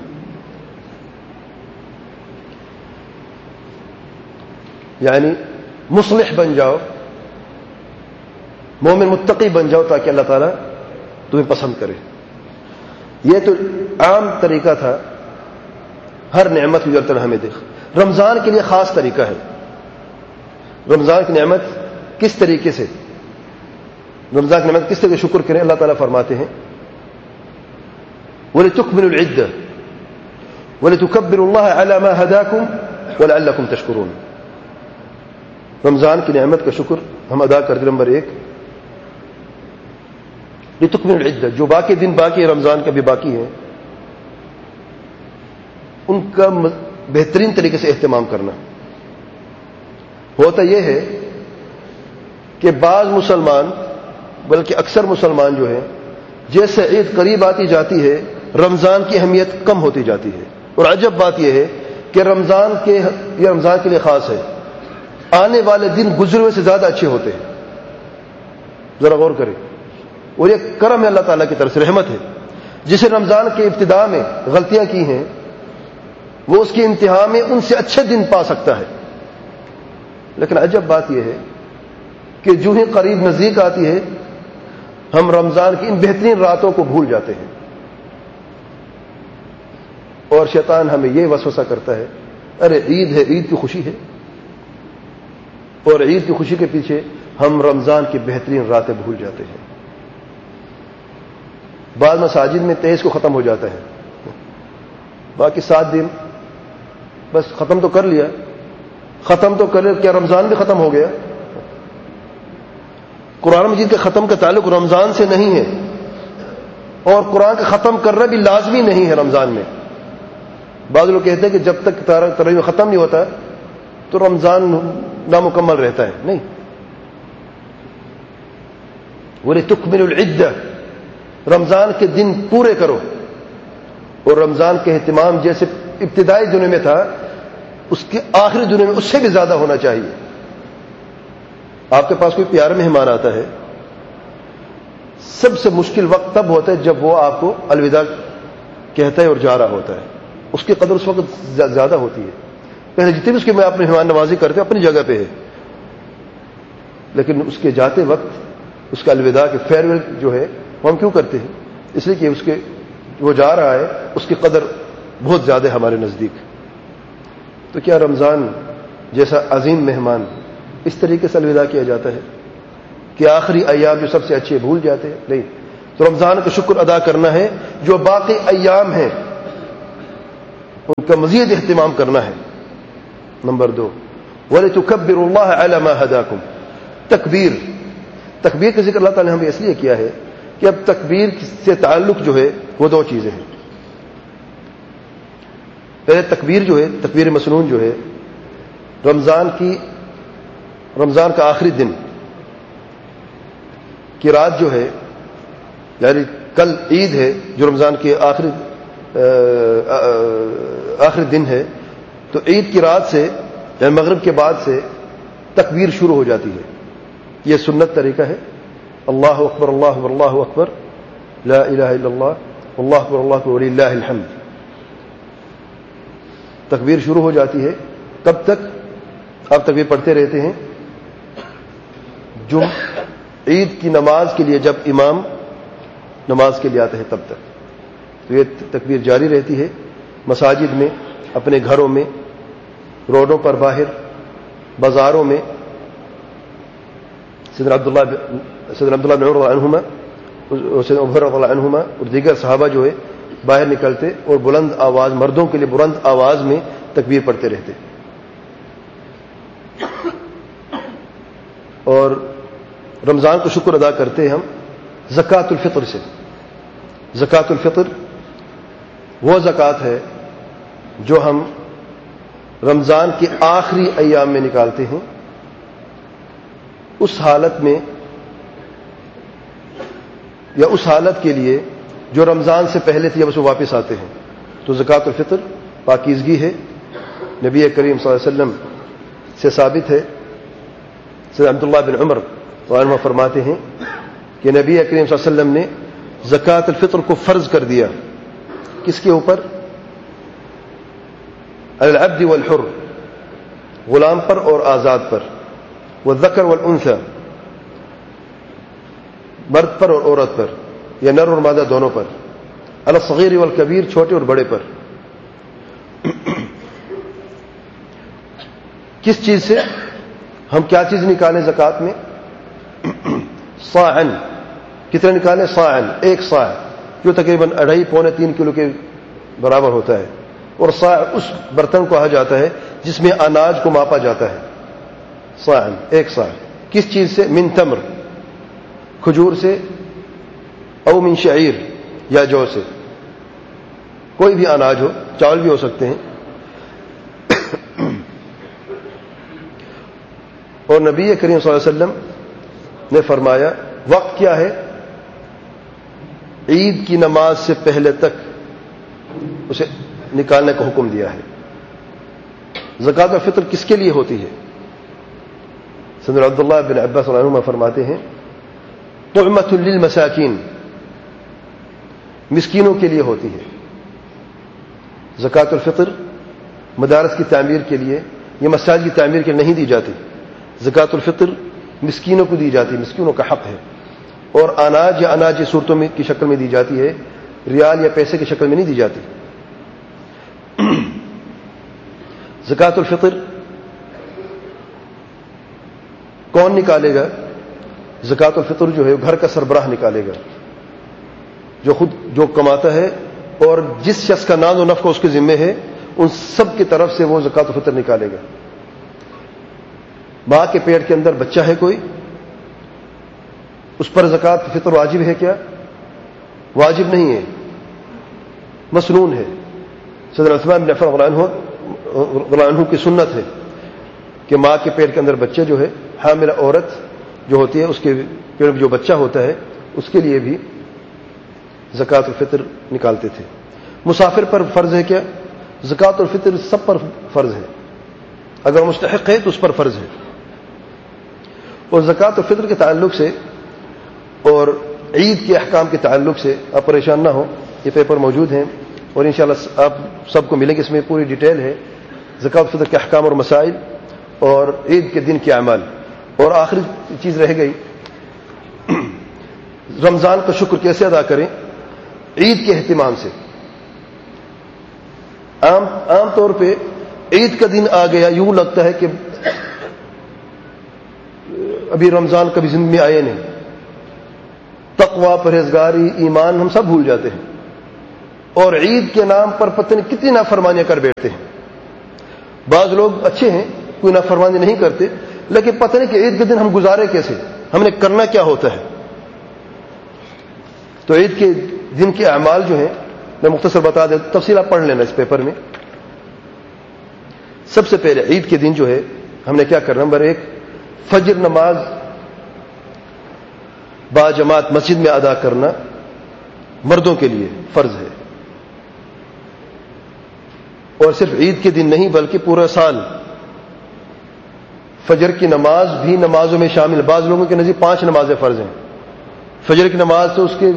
یعنی مصلح بن جاؤ, مومن متقی بن جاؤ تاکہ اللہ تعالیٰ تمہیں پسند کرے. یہ تو عام طریقہ تھا, ہر نعمت گزرتا ہمیں دیکھ. رمضان کے لیے خاص طریقہ ہے. رمضان کی نعمت کس طریقے سے, رمضان کی نعمت کس طریقے سے شکر کریں؟ اللہ تعالیٰ فرماتے ہیں وَلِتُكْمِلُوا الْعِدَّةَ وَلِتُكَبِّرُوا اللَّهَ عَلَى مَا هَدَاكُمْ وَلَعَلَّكُمْ تَشْكُرُونَ. رمضان کی نعمت کا شکر ہم ادا کرتے. نمبر ایک, لِتُكْمِلُوا الْعِدَّةَ, جو باقی دن باقی ہے, رمضان کا بھی باقی ہے, ان کا بہترین طریقے سے اہتمام کرنا. ہوتا یہ ہے کہ بعض مسلمان, بلکہ اکثر مسلمان جو ہے, جیسے عید قریب آتی جاتی ہے رمضان کی اہمیت کم ہوتی جاتی ہے. اور عجب بات یہ ہے کہ رمضان کے یہ رمضان کے لیے خاص ہے, آنے والے دن گزرے ہوئے سے زیادہ اچھے ہوتے ہیں. ذرا غور کریں. اور یہ کرم ہے اللہ تعالیٰ کی طرف سے, رحمت ہے. جسے رمضان کے ابتدا میں غلطیاں کی ہیں وہ اس کی انتہا میں ان سے اچھے دن پا سکتا ہے. لیکن عجب بات یہ ہے کہ جو ہی قریب نزدیک آتی ہے ہم رمضان کی ان بہترین راتوں کو بھول جاتے ہیں. اور شیطان ہمیں یہ وسوسہ کرتا ہے, ارے عید ہے, عید کی خوشی ہے, اور عید کی خوشی کے پیچھے ہم رمضان کی بہترین راتیں بھول جاتے ہیں. بعض مساجد میں تیئیس کو ختم ہو جاتا ہے, باقی سات دن بس ختم تو کر لیا, ختم تو کر لیا, کیا رمضان بھی ختم ہو گیا؟ قرآن مجید کے ختم کا تعلق رمضان سے نہیں ہے, اور قرآن کا ختم کرنا بھی لازمی نہیں ہے رمضان میں. بعض لوگ کہتے ہیں کہ جب تک تراویح ختم نہیں ہوتا تو رمضان نامکمل رہتا ہے. نہیں, وَلِتُكْمِلُوا الْعِدَّةَ, رمضان کے دن پورے کرو. اور رمضان کے اہتمام جیسے ابتدائی دنوں میں تھا اس کے آخری دنوں میں اس سے بھی زیادہ ہونا چاہیے. آپ کے پاس کوئی پیارا مہمان آتا ہے, سب سے مشکل وقت تب ہوتا ہے جب وہ آپ کو الوداع کہتا ہے اور جا رہا ہوتا ہے. اس کی قدر اس وقت زیادہ ہوتی ہے. پہلے جتنے بھی اس کے میں اپنے مہمان نوازی کرتے اپنی جگہ پہ ہے, لیکن اس کے جاتے وقت اس کا الوداع کے فیئر ویل جو ہے وہ ہم کیوں کرتے ہیں؟ اس لیے کہ اس کے وہ جا رہا ہے اس کی قدر بہت زیادہ ہے ہمارے نزدیک. تو کیا رمضان جیسا عظیم مہمان اس طریقے سے الوداع کیا جاتا ہے کہ آخری ایام جو سب سے اچھے بھول جاتے ہیں؟ نہیں, تو رمضان کا شکر ادا کرنا ہے. جو باقی ایام ہیں ان کا مزید اہتمام کرنا ہے. نمبر دو وَلِتُكَبِّرُوا اللَّهَ عَلَى مَا هَدَاكُمْ. تکبیر تکبیر کا ذکر اللہ تعالی نے ہمیں اس لیے کیا ہے کہ اب تکبیر سے تعلق جو ہے وہ دو چیزیں ہیں. پہلے تکبیر جو ہے تکبیر مسنون جو ہے رمضان کی رمضان کا آخری دن کی رات جو ہے یعنی کل عید ہے جو رمضان کے آخری آخری دن ہے تو عید کی رات سے یعنی مغرب کے بعد سے تکبیر شروع ہو جاتی ہے. یہ سنت طریقہ ہے. اللہ اکبر اللہ اکبر اللہ اکبر لا الہ الا اللہ اللہ اکبر اللہ اکبر وللہ الحمد. تکبیر شروع ہو جاتی ہے. کب تک آپ تکبیر پڑھتے رہتے ہیں؟ جم عید کی نماز کے لیے جب امام نماز کے لیے آتے ہیں تب تک. تو یہ تکبیر جاری رہتی ہے مساجد میں, اپنے گھروں میں, روڈوں پر, باہر بازاروں میں. سیدنا عبداللہ سیدنا عبداللہ بن عمر رضی اللہ عنہما اور سیدنا عمر رضی اللہ عنہما اور دیگر صحابہ جو ہے باہر نکلتے اور بلند آواز, مردوں کے لیے بلند آواز میں تکبیر پڑھتے رہتے. اور رمضان کو شکر ادا کرتے ہیں ہم زکوٰۃ الفطر سے. زکوٰۃ الفطر وہ زکوٰۃ ہے جو ہم رمضان کے آخری ایام میں نکالتے ہیں, اس حالت میں یا اس حالت کے لیے جو رمضان سے پہلے تھی جب اسے واپس آتے ہیں. تو زکوٰۃ الفطر پاکیزگی ہے. نبی کریم صلی اللہ علیہ وسلم سے ثابت ہے. سیدنا عبداللہ بن عمر عنہ فرماتے ہیں کہ نبی کریم صلی اللہ علیہ وسلم نے زکوٰۃ الفطر کو فرض کر دیا. کس کے اوپر؟ العبد والحر, غلام پر اور آزاد پر. والذکر والانثى, مرد پر اور عورت پر, یا نر اور مادہ دونوں پر. علی الصغیر والکبیر, چھوٹے اور بڑے پر. کس چیز سے ہم کیا چیز نکالیں زکوٰۃ میں؟ صاعن. کتنے نکالیں؟ صاعن, ایک صاع جو تقریباً اڑھائی پونے تین کلو کے برابر ہوتا ہے. اور صاع اس برتن کو کہا جاتا ہے جس میں اناج کو ماپا جاتا ہے. صاعن, ایک صاع. کس چیز سے؟ من تمر, کھجور سے, او من شعیر, یا جو سے. کوئی بھی اناج ہو, چاول بھی ہو سکتے ہیں. اور نبی کریم صلی اللہ علیہ وسلم نے فرمایا وقت کیا ہے؟ عید کی نماز سے پہلے تک اسے نکالنے کا حکم دیا ہے. زکوٰۃ الفطر کس کے لیے ہوتی ہے؟ سیدنا عبداللہ بن عباس رضی اللہ عنہما فرماتے ہیں طعمۃ للمساکین, مسکینوں کے لیے ہوتی ہے. زکوٰۃ الفطر مدارس کی تعمیر کے لیے یا مساجد کی تعمیر کے لیے نہیں دی جاتی. زکوٰۃ الفطر مسکینوں کو دی جاتی, مسکینوں کا حق ہے. اور اناج یا اناج صورتوں میں کی شکل میں دی جاتی ہے, ریال یا پیسے کی شکل میں نہیں دی جاتی. زکوٰۃ الفطر کون نکالے گا؟ زکوٰۃ الفطر جو ہے گھر کا سربراہ نکالے گا, جو خود جو کماتا ہے اور جس شخص کا ناز و نفع اس کے ذمے ہے ان سب کی طرف سے وہ زکوٰۃ الفطر نکالے گا. ماں کے پیٹ کے اندر بچہ ہے کوئی, اس پر زکوٰۃ الفطر واجب ہے کیا؟ واجب نہیں ہے, مسنون ہے. سیدنا عثمان بن عفان رضی اللہ عنہ کی سنت ہے کہ ماں کے پیٹ کے اندر بچے جو ہے, حاملہ عورت جو ہوتی ہے اس کے پیٹ میں جو بچہ ہوتا ہے اس کے لیے بھی زکوٰۃ الفطر نکالتے تھے. مسافر پر فرض ہے کیا؟ زکوٰۃ الفطر سب پر فرض ہے, اگر مستحق ہے تو اس پر فرض ہے. اور زکوٰۃ الفطر کے تعلق سے اور عید کے احکام کے تعلق سے آپ پریشان نہ ہو, یہ پیپر موجود ہیں اور انشاءاللہ آپ سب کو ملیں گے. اس میں پوری ڈیٹیل ہے زکوٰۃ الفطر کے احکام اور مسائل اور عید کے دن کے اعمال. اور آخری چیز رہ گئی, رمضان کا شکر کیسے ادا کریں؟ عید کے اہتمام سے. عام عام طور پہ عید کا دن آ گیا یوں لگتا ہے کہ ابھی رمضان کبھی زندگی میں آئے نہیں, تقوی، پرہیزگاری، ایمان ہم سب بھول جاتے ہیں، اور عید کے نام پر پتہ نہیں کتنی نافرمانیاں کر بیٹھتے ہیں. بعض لوگ اچھے ہیں، کوئی نافرمانی نہیں کرتے، لیکن پتہ نہیں کہ عید کے دن ہم گزارے کیسے، ہم نے کرنا کیا ہوتا ہے. تو عید کے دن کے اعمال جو ہیں میں مختصر بتا دیں، تفصیل آپ پڑھ لینا اس پیپر میں. سب سے پہلے عید کے دن جو ہے ہم نے کیا کرنا، نمبر ایک، فجر نماز با جماعت مسجد میں ادا کرنا مردوں کے لیے فرض ہے، اور صرف عید کے دن نہیں بلکہ پورا سال. فجر کی نماز بھی نمازوں میں شامل. بعض لوگوں کے نزدیک پانچ نمازیں فرض ہیں. فجر کی نماز تو اس کے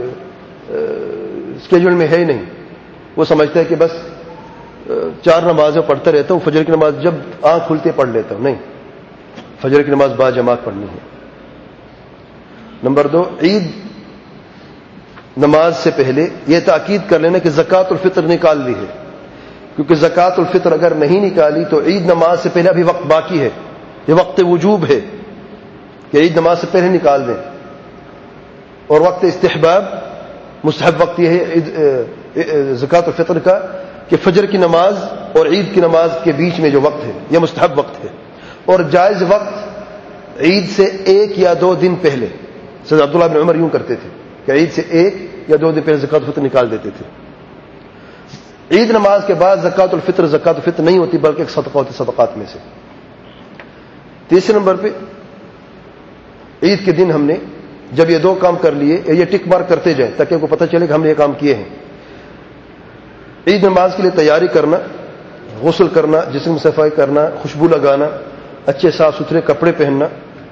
اسکیجول میں ہے ہی نہیں. وہ سمجھتا ہے کہ بس چار نمازیں پڑھتا رہتا ہوں، فجر کی نماز جب آنکھ کھلتی ہے پڑھ لیتا ہوں. نہیں، فجر کی نماز با جماعت پڑھنی ہے. نمبر دو، عید نماز سے پہلے یہ تاکید کر لینا کہ زکوٰۃ الفطر نکال لی ہے، کیونکہ زکوٰۃ الفطر اگر نہیں نکالی تو عید نماز سے پہلے ابھی وقت باقی ہے. یہ وقت وجوب ہے کہ عید نماز سے پہلے نکال دیں. اور وقت استحباب، مستحب وقت یہ ہے زکوٰۃ الفطر کا کہ فجر کی نماز اور عید کی نماز کے بیچ میں جو وقت ہے یہ مستحب وقت ہے. اور جائز وقت عید سے ایک یا دو دن پہلے. سید عبداللہ بن عمر یوں کرتے تھے کہ عید سے ایک یا دو دن پہلے زکوٰۃ الفطر نکال دیتے تھے. عید نماز کے بعد زکوٰۃ الفطر زکوٰۃ الفطر نہیں ہوتی بلکہ ایک صدقہ ہوتی صدقات میں سے. تیسرے نمبر پہ عید کے دن ہم نے جب یہ دو کام کر لیے، یہ ٹک مارک کرتے جائیں تاکہ کو پتہ چلے کہ ہم نے یہ کام کیے ہیں. عید نماز کے لیے تیاری کرنا، غسل کرنا، جسم صفائی کرنا، خوشبو لگانا، اچھے صاف ستھرے کپڑے پہننا.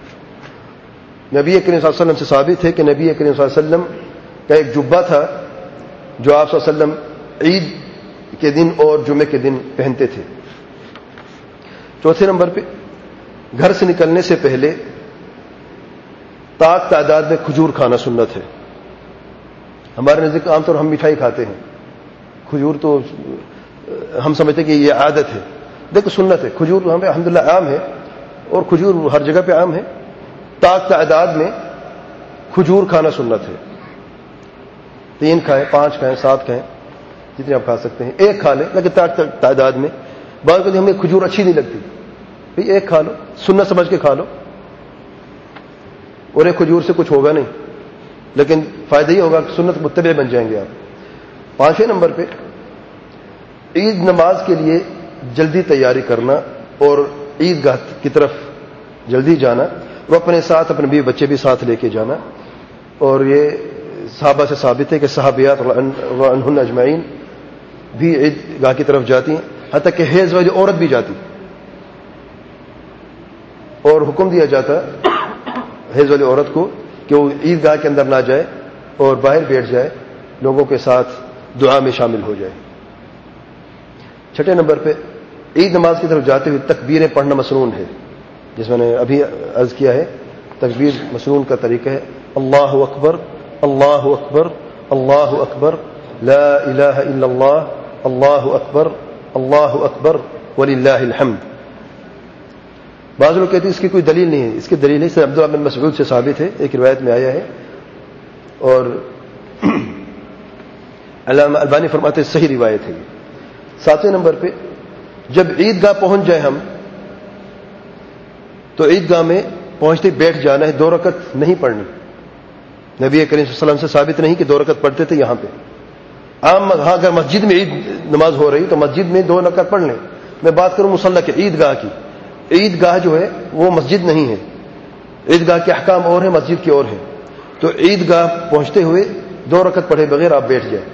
نبی کریم صلی اللہ علیہ وسلم سے ثابت ہے کہ نبی کریم صلی اللہ علیہ وسلم کا ایک جبہ تھا جو آپ صلی اللہ علیہ وسلم عید کے دن اور جمعے کے دن پہنتے تھے. چوتھے نمبر پہ گھر سے نکلنے سے پہلے طاق تعداد میں کھجور کھانا سنت ہے. ہمارے نزدیک عام طور ہم مٹھائی کھاتے ہیں، کھجور تو ہم سمجھتے کہ یہ عادت ہے. دیکھو سنت ہے، کھجور ہمیں الحمدللہ عام ہے اور کھجور ہر جگہ پہ عام ہے. طاق تعداد میں کھجور کھانا سنت ہے. تین کھائیں، پانچ کھائیں، سات کھائیں، جتنے آپ کھا سکتے ہیں. ایک کھا لیں لیکن طاق تعداد میں. بعض اوقات ہمیں کھجور اچھی نہیں لگتی، بھئی ایک کھا لو، سنت سمجھ کے کھا لو، اور ایک کھجور سے کچھ ہوگا نہیں لیکن فائدہ ہی ہوگا کہ سنت متبع بن جائیں گے آپ. پانچویں نمبر پہ عید نماز کے لیے جلدی تیاری کرنا اور عید گاہ کی طرف جلدی جانا، اور اپنے ساتھ اپنے بیوی بچے بھی ساتھ لے کے جانا. اور یہ صحابہ سے ثابت ہے کہ صحابیات عنہن اجمعین بھی عید گاہ کی طرف جاتی ہیں، حتیٰ کہ حیض والی عورت بھی جاتی. اور حکم دیا جاتا حیض والی عورت کو کہ وہ عید گاہ کے اندر نہ جائے اور باہر بیٹھ جائے، لوگوں کے ساتھ دعا میں شامل ہو جائے. چھٹے نمبر پہ عید نماز کی طرف جاتے ہوئے تکبیریں پڑھنا مسنون ہے، جس میں نے ابھی عرض کیا ہے. تکبیر مسنون کا طریقہ ہے اللہ اکبر، اللہ اکبر، اللہ اکبر، لا الہ الا اللہ، اللہ اکبر، اللہ اکبر وللہ الحمد. بعض لوگ کہتے ہیں اس کی کوئی دلیل نہیں ہے. اس کی دلیل ہے عبداللہ بن مسعود سے ثابت ہے، ایک روایت میں آیا ہے، اور علامہ البانی فرماتے ہیں صحیح روایت ہے. ساتویں نمبر پہ جب عید گاہ پہنچ جائے ہم تو عید گاہ میں پہنچتے بیٹھ جانا ہے، دو رکعت نہیں پڑھنی. نبی کریم صلی اللہ علیہ وسلم سے ثابت نہیں کہ دو رکعت پڑھتے تھے. یہاں پہ عام ہاں اگر مسجد میں عید نماز ہو رہی تو مسجد میں دو رکعت پڑھ لیں. میں بات کروں مصلی کی، عید گاہ کی. عید گاہ جو ہے وہ مسجد نہیں ہے، عید گاہ کے احکام اور ہیں، مسجد کے اور ہیں. تو عید گاہ پہنچتے ہوئے دو رکعت پڑھے بغیر آپ بیٹھ جائیں.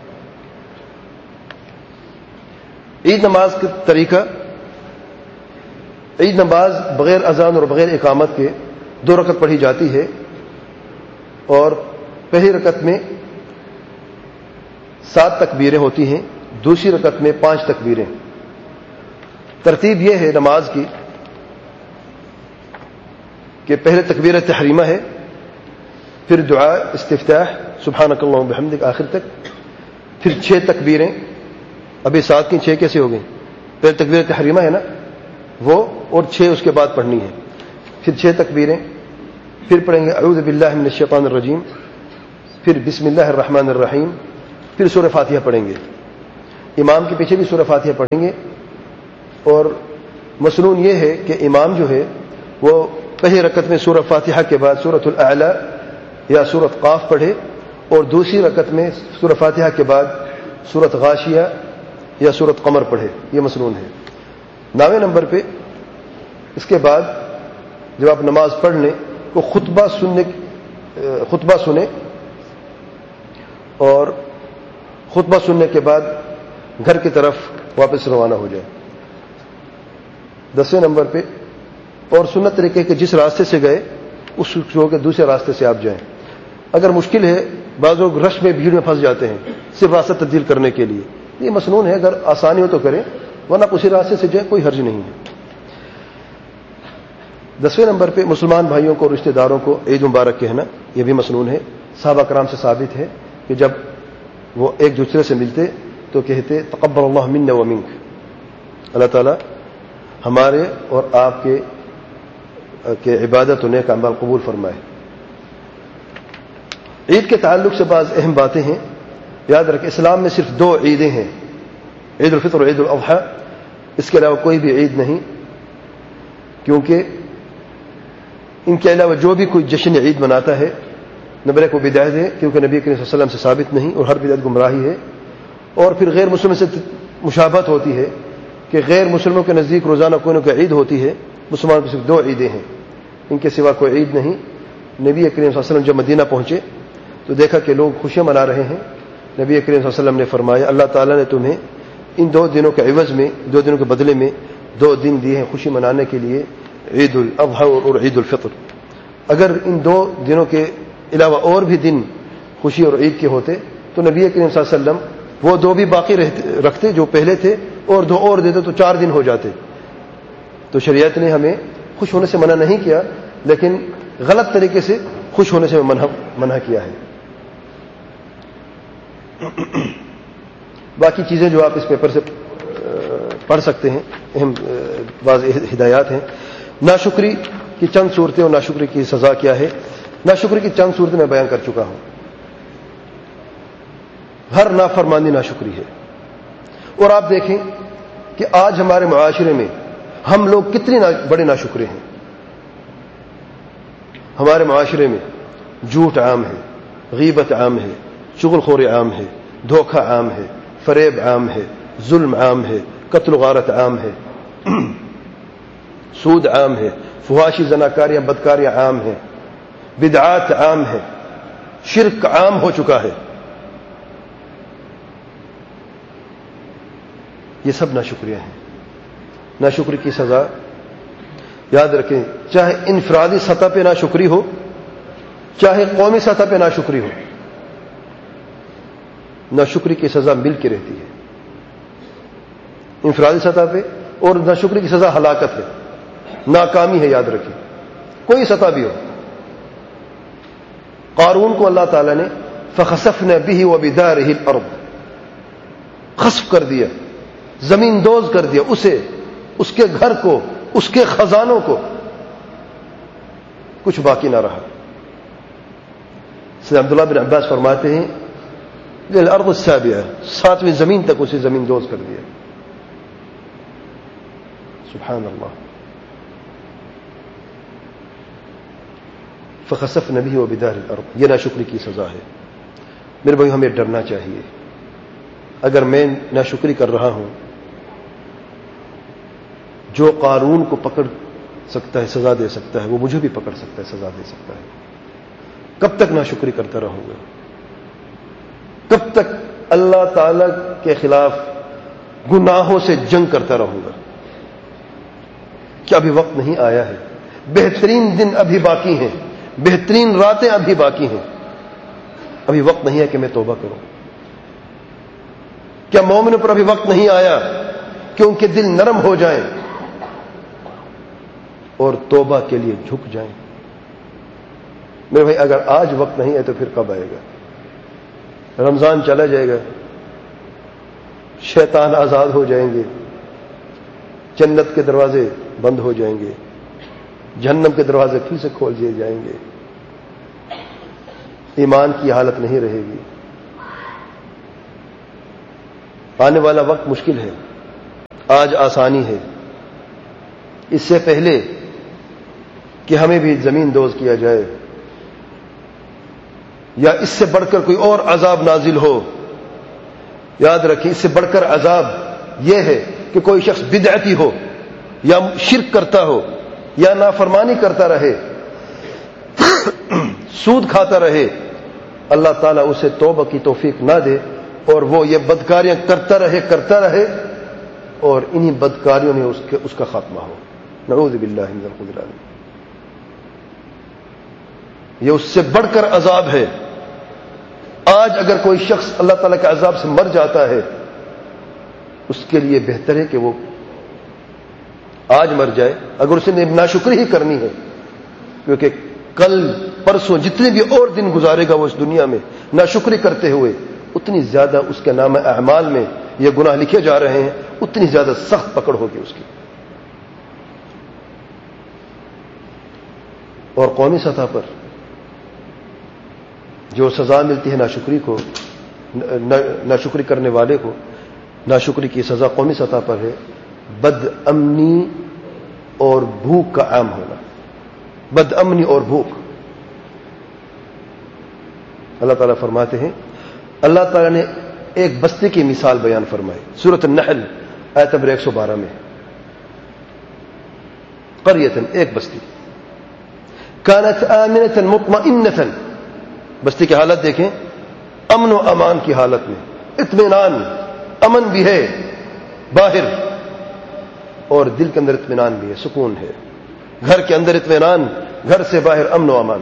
عید نماز کا طریقہ، عید نماز بغیر اذان اور بغیر اقامت کے دو رکعت پڑھی جاتی ہے، اور پہلی رکعت میں سات تکبیریں ہوتی ہیں، دوسری رکعت میں پانچ تکبیریں. ترتیب یہ ہے نماز کی کہ پہلے تکبیر تحریمہ ہے، پھر دعا استفتاح سبحانک اللہم وبحمدک آخر تک، پھر چھ تکبیریں. ابھی سات کی چھ کیسے ہو گئی؟ پہلے تکبیر تحریمہ ہے نا وہ، اور چھ اس کے بعد پڑھنی ہے. پھر چھ تکبیریں، پھر پڑھیں گے اعوذ باللہ من الشیطان الرجیم، پھر بسم اللہ الرحمن الرحیم، پھر سورہ فاتحہ پڑھیں گے. امام کے پیچھے بھی سورہ فاتحہ پڑھیں گے. اور مسنون یہ ہے کہ امام جو ہے وہ پہلی رکعت میں سورہ فاتحہ کے بعد سورۃ الاعلی یا سورۃ قاف پڑھے، اور دوسری رکعت میں سورہ فاتحہ کے بعد سورۃ غاشیہ یا سورۃ قمر پڑھے. یہ مسنون ہے. نویں نمبر پہ اس کے بعد جب آپ نماز پڑھ لیں تو خطبہ سننے خطبہ سنیں، اور خطبہ سننے کے بعد گھر کی طرف واپس روانہ ہو جائے. دسویں نمبر پہ اور سنت طریقے کے جس راستے سے گئے اس چھوڑ کے دوسرے راستے سے آپ جائیں. اگر مشکل ہے، بعض لوگ رش میں بھیڑ میں پھنس جاتے ہیں صرف راستہ تبدیل کرنے کے لیے، یہ مسنون ہے. اگر آسانی ہو تو کریں، ورنہ اسی راستے سے جائیں، کوئی حرج نہیں ہے. دسویں نمبر پہ مسلمان بھائیوں کو رشتہ داروں کو عید مبارک کہنا، یہ بھی مسنون ہے. صحابہ کرام سے ثابت ہے کہ جب وہ ایک دوسرے سے ملتے تو کہتے تقبل اللہ منا و منک، اللہ تعالیٰ ہمارے اور آپ کے کہ عبادت و نیک اعمال قبول فرمائے. عید کے تعلق سے بعض اہم باتیں ہیں. یاد رکھیں اسلام میں صرف دو عیدیں ہیں، عید الفطر اور عید الاضحیٰ. اس کے علاوہ کوئی بھی عید نہیں، کیونکہ ان کے علاوہ جو بھی کوئی جشن عید مناتا ہے نبی کو بدعت ہے، کیونکہ نبی کریم صلی اللہ علیہ وسلم سے ثابت نہیں، اور ہر بدعت گمراہی ہے. اور پھر غیر مسلم سے مشابہت ہوتی ہے کہ غیر مسلموں کے نزدیک روزانہ کوئی نہ کوئی عید ہوتی ہے. مسلمان کو صرف دو عیدیں ہیں، ان کے سوا کوئی عید نہیں. نبی کریم صلی اللہ علیہ وسلم جب مدینہ پہنچے تو دیکھا کہ لوگ خوشیاں منا رہے ہیں. نبی کریم صلی اللہ علیہ وسلم نے فرمایا اللہ تعالیٰ نے تمہیں ان دو دنوں کے عوض میں، دو دنوں کے بدلے میں دو دن دیے ہیں خوشی منانے کے لیے، عید الاضحیٰ اور عید الفطر. اگر ان دو دنوں کے علاوہ اور بھی دن خوشی اور عید کے ہوتے تو نبی کریم صلی اللہ علیہ وسلم وہ دو بھی باقی رکھتے جو پہلے تھے، اور دو اور دیتے تو چار دن ہو جاتے. تو شریعت نے ہمیں خوش ہونے سے منع نہیں کیا، لیکن غلط طریقے سے خوش ہونے سے منع منع کیا ہے. باقی چیزیں جو آپ اس پیپر سے پڑھ سکتے ہیں، اہم بعض ہدایات ہیں. ناشکری کی چند صورتیں اور ناشکری کی سزا کیا ہے. ناشکری کی چند صورتیں میں بیان کر چکا ہوں. ہر نافرمانی ناشکری ہے. اور آپ دیکھیں کہ آج ہمارے معاشرے میں ہم لوگ کتنے بڑے ناشکرے ہیں. ہمارے معاشرے میں جھوٹ عام ہے، غیبت عام ہے، چغل خوری عام ہے، دھوکہ عام ہے، فریب عام ہے، ظلم عام ہے، قتل و غارت عام ہے، سود عام ہے، فحاشی زناکاریاں بدکاریاں عام ہیں، بدعات عام ہے، شرک عام ہو چکا ہے. یہ سب ناشکریاں ہیں. ناشکری کی سزا یاد رکھیں، چاہے انفرادی سطح پہ ناشکری ہو، چاہے قومی سطح پہ ناشکری ہو، ناشکری کی سزا مل کے رہتی ہے. انفرادی سطح پہ اور ناشکری کی سزا ہلاکت ہے، ناکامی ہے. یاد رکھیں کوئی سطح بھی ہو. قارون کو اللہ تعالیٰ نے فخسفنا به وبداره الارض، خسف کر دیا، زمین دوز کر دیا، اسے، اس کے گھر کو، اس کے خزانوں کو، کچھ باقی نہ رہا. سید عبداللہ بن عباس فرماتے ہیں الارض السابعہ، ساتویں زمین تک اسے زمین دوز کر دیا. سبحان اللہ. فخسفنا به وبداره الارض، یہ ناشکری کی سزا ہے. میرے بھائی ہمیں ڈرنا چاہیے. اگر میں ناشکری کر رہا ہوں، جو قارون کو پکڑ سکتا ہے سزا دے سکتا ہے، وہ مجھے بھی پکڑ سکتا ہے سزا دے سکتا ہے. کب تک ناشکری کرتا رہوں گا؟ کب تک اللہ تعالی کے خلاف گناہوں سے جنگ کرتا رہوں گا؟ کیا ابھی وقت نہیں آیا ہے؟ بہترین دن ابھی باقی ہیں، بہترین راتیں ابھی باقی ہیں. ابھی وقت نہیں ہے کہ میں توبہ کروں؟ کیا مومنوں پر ابھی وقت نہیں آیا کہ ان کے دل نرم ہو جائیں اور توبہ کے لیے جھک جائیں؟ میرے بھائی اگر آج وقت نہیں ہے تو پھر کب آئے گا؟ رمضان چلا جائے گا، شیطان آزاد ہو جائیں گے، جنت کے دروازے بند ہو جائیں گے، جہنم کے دروازے پھر سے کھول دیے جائیں گے. ایمان کی حالت نہیں رہے گی. آنے والا وقت مشکل ہے، آج آسانی ہے. اس سے پہلے کہ ہمیں بھی زمین دوز کیا جائے یا اس سے بڑھ کر کوئی اور عذاب نازل ہو، یاد رکھیں اس سے بڑھ کر عذاب یہ ہے کہ کوئی شخص بدعتی ہو یا شرک کرتا ہو یا نافرمانی کرتا رہے، سود کھاتا رہے، اللہ تعالیٰ اسے توبہ کی توفیق نہ دے اور وہ یہ بدکاریاں کرتا رہے کرتا رہے اور انہی بدکاریوں میں اس, کے اس کا خاتمہ ہو. نعوذ باللہ من الخذلان. یہ اس سے بڑھ کر عذاب ہے. آج اگر کوئی شخص اللہ تعالیٰ کے عذاب سے مر جاتا ہے اس کے لیے بہتر ہے کہ وہ آج مر جائے اگر اس نے ناشکری ہی کرنی ہے، کیونکہ کل پرسوں جتنے بھی اور دن گزارے گا وہ اس دنیا میں ناشکری کرتے ہوئے اتنی زیادہ اس کے نام اعمال میں یہ گناہ لکھے جا رہے ہیں، اتنی زیادہ سخت پکڑ ہوگی اس کی. اور قومی سطح پر جو سزا ملتی ہے ناشکری کو، ناشکری کرنے والے کو، ناشکری کی سزا قومی سطح پر ہے بد امنی اور بھوک کا عام ہونا. بد امنی اور بھوک. اللہ تعالیٰ فرماتے ہیں، اللہ تعالیٰ نے ایک بستی کی مثال بیان فرمائی سورۃ النحل آیت نمبر ایک سو بارہ میں. قریۃ، ایک بستی، کانت آمنۃ مطمئنۃ، بستی کی حالت دیکھیں، امن و امان کی حالت میں، اطمینان، امن بھی ہے باہر اور دل کے اندر اطمینان بھی ہے، سکون ہے. گھر کے اندر اطمینان، گھر سے باہر امن و امان.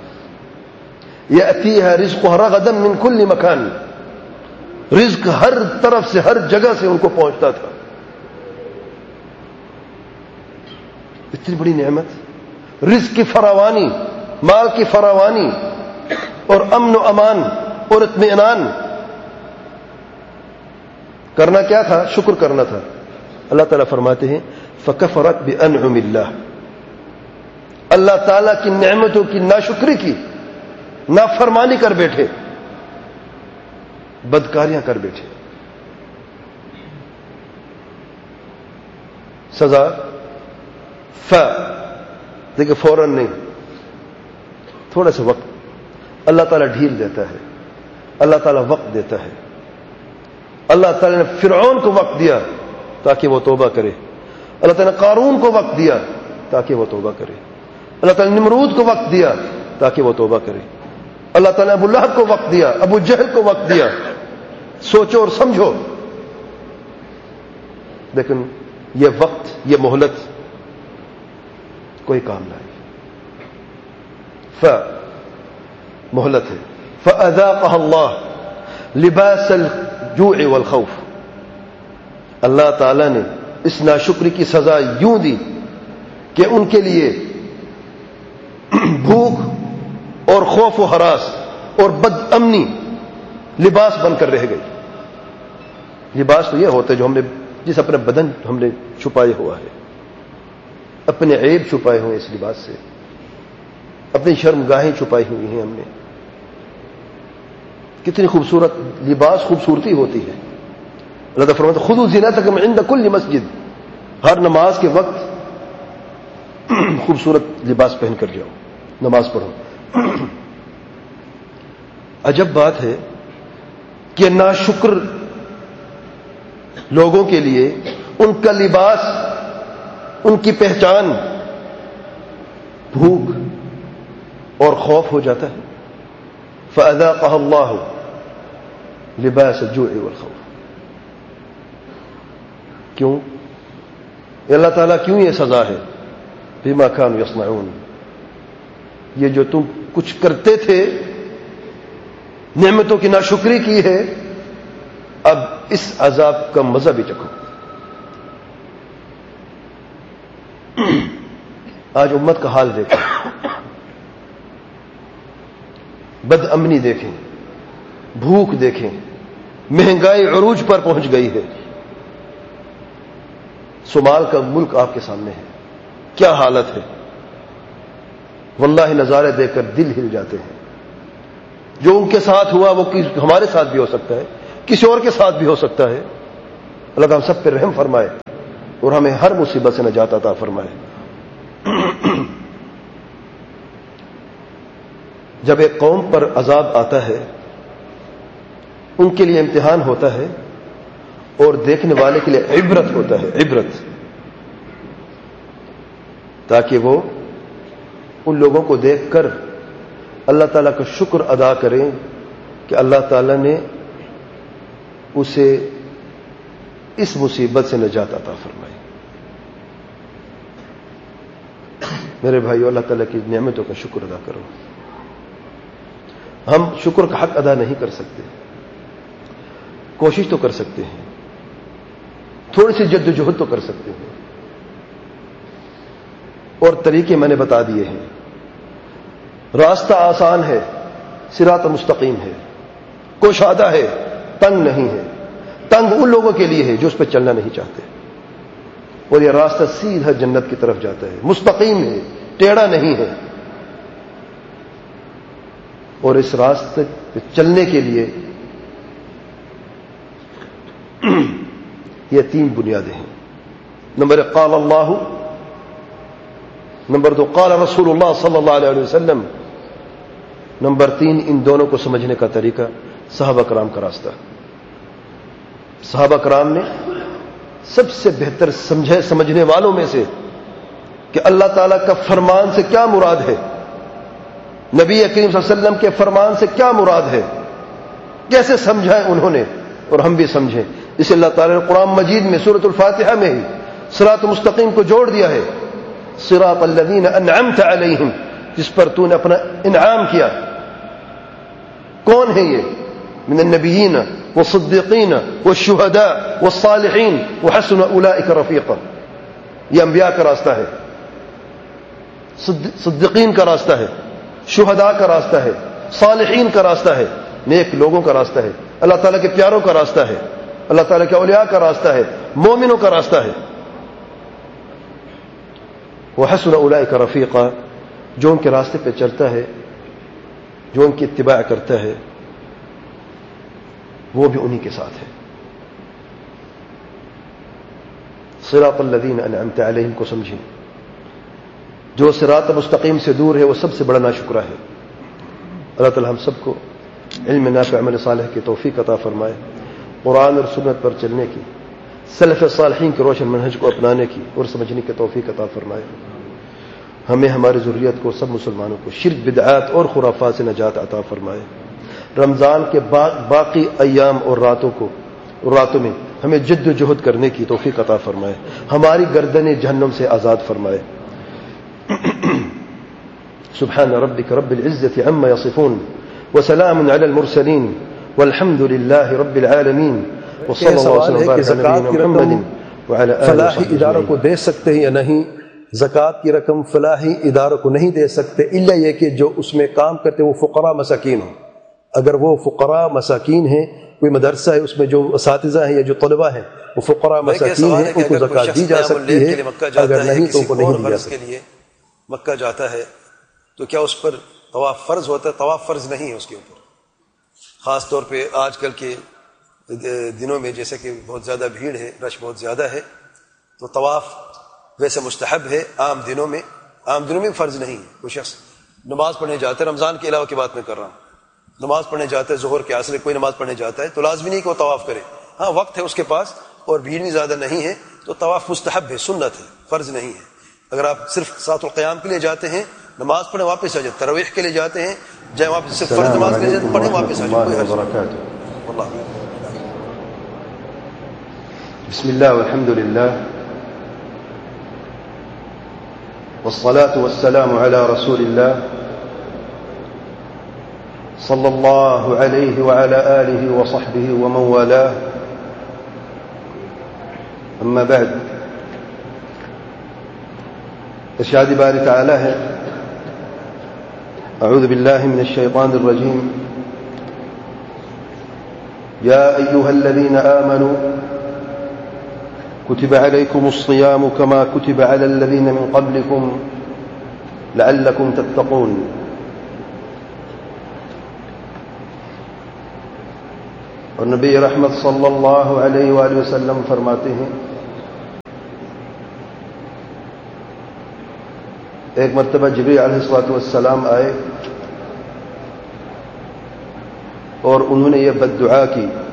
یأتیہا رزقہا رغدا من کل مکان، رزق ہر طرف سے ہر جگہ سے ان کو پہنچتا تھا. اتنی بڑی نعمت، رزق کی فراوانی، مال کی فراوانی اور امن و امان اور اطمینان. کرنا کیا تھا؟ شکر کرنا تھا. اللہ تعالیٰ فرماتے ہیں فکفرت بانعم اللہ، اللہ تعالیٰ کی نعمتوں کی ناشکری کی، نافرمانی کر بیٹھے، بدکاریاں کر بیٹھے. سزا ف دیکھیں فوراً نہیں، تھوڑا سا وقت اللہ تعالیٰ ڈھیل دیتا ہے، اللہ تعالیٰ وقت دیتا ہے. اللہ تعالیٰ نے فرعون کو وقت دیا تاکہ وہ توبہ کرے، اللہ تعالیٰ نے قارون کو وقت دیا تاکہ وہ توبہ کرے، اللہ تعالیٰ نے نمرود کو وقت دیا تاکہ وہ توبہ کرے، اللہ تعالیٰ نے ابو لہب کو وقت دیا، ابو جہل کو وقت دیا. سوچو اور سمجھو. لیکن یہ وقت، یہ مہلت کوئی کام نہ آئی. ف مہلت ہے. فأذاقها اللہ لباس الجوع والخوف، اللہ تعالیٰ نے اس ناشکری کی سزا یوں دی کہ ان کے لیے بھوک اور خوف و ہراس اور بد امنی لباس بن کر رہ گئی. لباس تو یہ ہوتا ہے جو ہم نے جس اپنے بدن ہم نے چھپائے ہوا ہے، اپنے عیب چھپائے ہوئے اس لباس سے، اپنی شرم گاہیں چھپائی ہوئی ہیں ہم نے. کتنی خوبصورت لباس خوبصورتی ہوتی ہے. اللہ تعالیٰ فرماتا ہے خذوا زینتکم عند کل مسجد، ہر نماز کے وقت خوبصورت لباس پہن کر جاؤ، نماز پڑھو. عجب بات ہے کہ ناشکر لوگوں کے لیے ان کا لباس، ان کی پہچان بھوک اور خوف ہو جاتا ہے. فأذاقها اللہ لباس الجوع والخوف. کیوں؟ اللہ تعالیٰ کیوں یہ سزا ہے؟ بما كانوا يصنعون، یہ جو تم کچھ کرتے تھے، نعمتوں کی ناشکری کی ہے، اب اس عذاب کا مزہ بھی چکھو. آج امت کا حال دیکھیں، بد امنی دیکھیں، بھوک دیکھیں، مہنگائی عروج پر پہنچ گئی ہے. صومال کا ملک آپ کے سامنے ہے، کیا حالت ہے. واللہ نظارے دیکھ کر دل ہل جاتے ہیں. جو ان کے ساتھ ہوا وہ ہمارے ساتھ بھی ہو سکتا ہے، کسی اور کے ساتھ بھی ہو سکتا ہے۔ اللہ تعالیٰ ہم سب پہ رحم فرمائے اور ہمیں ہر مصیبت سے نجات عطا فرمائے۔ جب ایک قوم پر عذاب آتا ہے، ان کے لیے امتحان ہوتا ہے اور دیکھنے والے کے لیے عبرت ہوتا ہے، عبرت، تاکہ وہ ان لوگوں کو دیکھ کر اللہ تعالیٰ کا شکر ادا کریں کہ اللہ تعالیٰ نے اسے اس مصیبت سے نجات عطا فرمائی۔ میرے بھائیو، اللہ تعالیٰ کی نعمتوں کا شکر ادا کرو۔ ہم شکر کا حق ادا نہیں کر سکتے، کوشش تو کر سکتے ہیں، تھوڑی سی جد و جہد تو کر سکتے ہیں، اور طریقے میں نے بتا دیے ہیں۔ راستہ آسان ہے، صراط مستقیم ہے، کوشادہ ہے، تنگ نہیں ہے۔ تنگ ان لوگوں کے لیے ہے جو اس پہ چلنا نہیں چاہتے، اور یہ راستہ سیدھا جنت کی طرف جاتا ہے، مستقیم ہے، ٹیڑھا نہیں ہے۔ اور اس راستے پہ چلنے کے لیے یہ تین بنیادیں ہیں۔ نمبر ایک قال اللہ، نمبر دو قال رسول اللہ صلی اللہ علیہ وسلم، نمبر تین ان دونوں کو سمجھنے کا طریقہ صحابہ کرام کا راستہ۔ صحابہ کرام نے سب سے بہتر سمجھے سمجھنے والوں میں سے کہ اللہ تعالیٰ کا فرمان سے کیا مراد ہے، نبی کریم صلی اللہ علیہ وسلم کے فرمان سے کیا مراد ہے، کیسے سمجھا ہے انہوں نے، اور ہم بھی سمجھیں۔ اسے اللہ تعالیٰ نے قرآن مجید میں سورۃ الفاتحہ میں ہی صراط مستقیم کو جوڑ دیا ہے، صراط الذین انعمت علیہم، جس پر تو نے اپنا انعام کیا۔ کون ہے یہ؟ من النبیین والصدیقین والشہداء والصالحین وحسن اولئک رفیقا۔ یہ انبیاء کا راستہ ہے، صدیقین کا راستہ ہے، شہداء کا راستہ ہے، صالحین کا راستہ ہے، نیک لوگوں کا راستہ ہے، اللہ تعالیٰ کے پیاروں کا راستہ ہے، اللہ تعالیٰ کے اولیاء کا راستہ ہے، مومنوں کا راستہ ہے۔ وحسن اولئک رفیقا، جو ان کے راستے پہ چلتا ہے، جو ان کی اتباع کرتا ہے، وہ بھی انہی کے ساتھ ہے۔ صراط الذین انعمت علیہم کو سمجھیں۔ جو صراط مستقیم سے دور ہے وہ سب سے بڑا ناشکرہ ہے۔ اللہ تعالی ہم سب کو علم نافع عمل صالح کی توفیق عطا فرمائے، قرآن اور سنت پر چلنے کی، سلف صالحین کے روشن منہج کو اپنانے کی اور سمجھنے کی توفیق عطا فرمائے۔ ہمیں، ہماری ذریت کو، سب مسلمانوں کو شرک، بدعات اور خرافات سے نجات عطا فرمائے۔ رمضان کے بعد باقی ایام اور راتوں کو راتوں میں ہمیں جد و جہد کرنے کی توفیق عطا فرمائے، ہماری گردنیں جہنم سے آزاد فرمائے۔ سبحان ربک رب العزة عما يصفون وسلام على المرسلين والحمد لله رب العالمين وصلى الله وسلم وبارك على نبينا محمد وعلى آله فلاحی اداروں کو دے سکتے ہیں یا نہیں؟ زکوٰۃ کی رقم فلاحی اداروں کو نہیں دے سکتے، الا یہ کہ جو اس میں کام کرتے وہ فقراء مساکین ہوں۔ اگر وہ فقراء مساکین ہیں، کوئی مدرسہ ہے اس میں جو اساتذہ ہیں یا جو طلباء ہیں وہ فقراء مساکین ہیں، ان کو زکوٰۃ دی جا سکتی ہے، اگر نہیں تو ان کو نہیں دی جا سکتی۔ مکہ جاتا ہے تو کیا اس پر طواف فرض ہوتا ہے؟ طواف فرض نہیں ہے اس کے اوپر، خاص طور پہ آج کل کے دنوں میں جیسے کہ بہت زیادہ بھیڑ ہے، رش بہت زیادہ ہے، تو طواف ویسے مستحب ہے عام دنوں میں، عام دنوں میں فرض نہیں ہے۔ کوئی شخص نماز پڑھنے جاتا ہے، رمضان کے علاوہ کی بات میں کر رہا ہوں، نماز پڑھنے جاتا ہے، ظہر کے عصر کوئی نماز پڑھنے جاتا ہے تو لازمی نہیں کہ وہ طواف کرے، ہاں وقت ہے اس کے پاس اور بھیڑ بھی زیادہ نہیں ہے تو طواف مستحب ہے، سنت ہے، فرض نہیں ہے۔ اگر آپ صرف ساعت القیام کے لیے جاتے ہیں، نماز پڑھیں واپس آ جائیں، تراویح کے لیے جاتے ہیں جائیں واپس، صرف فرض نماز کے لیے پڑھیں واپس آ جائیں، کوئی حرج نہیں۔ اللہ بسم اللہ والحمد للہ والصلاة والسلام على رسول الله صلى الله عليه وعلى آله وصحبه ومن والاه، أما بعد، ارشاد باری تعالی ہے، أعوذ بالله من الشيطان الرجيم، يا أيها الذين آمنوا كتب عليكم الصيام كما كتب على الذين من قبلكم لعلكم تتقون۔ اور نبی رحمت صلی اللہ علیہ وآلہ وسلم فرماتے ہیں ایک مرتبہ جبریل علیہ الصلوۃ والسلام آئے اور انہوں نے یہ بد دعا کی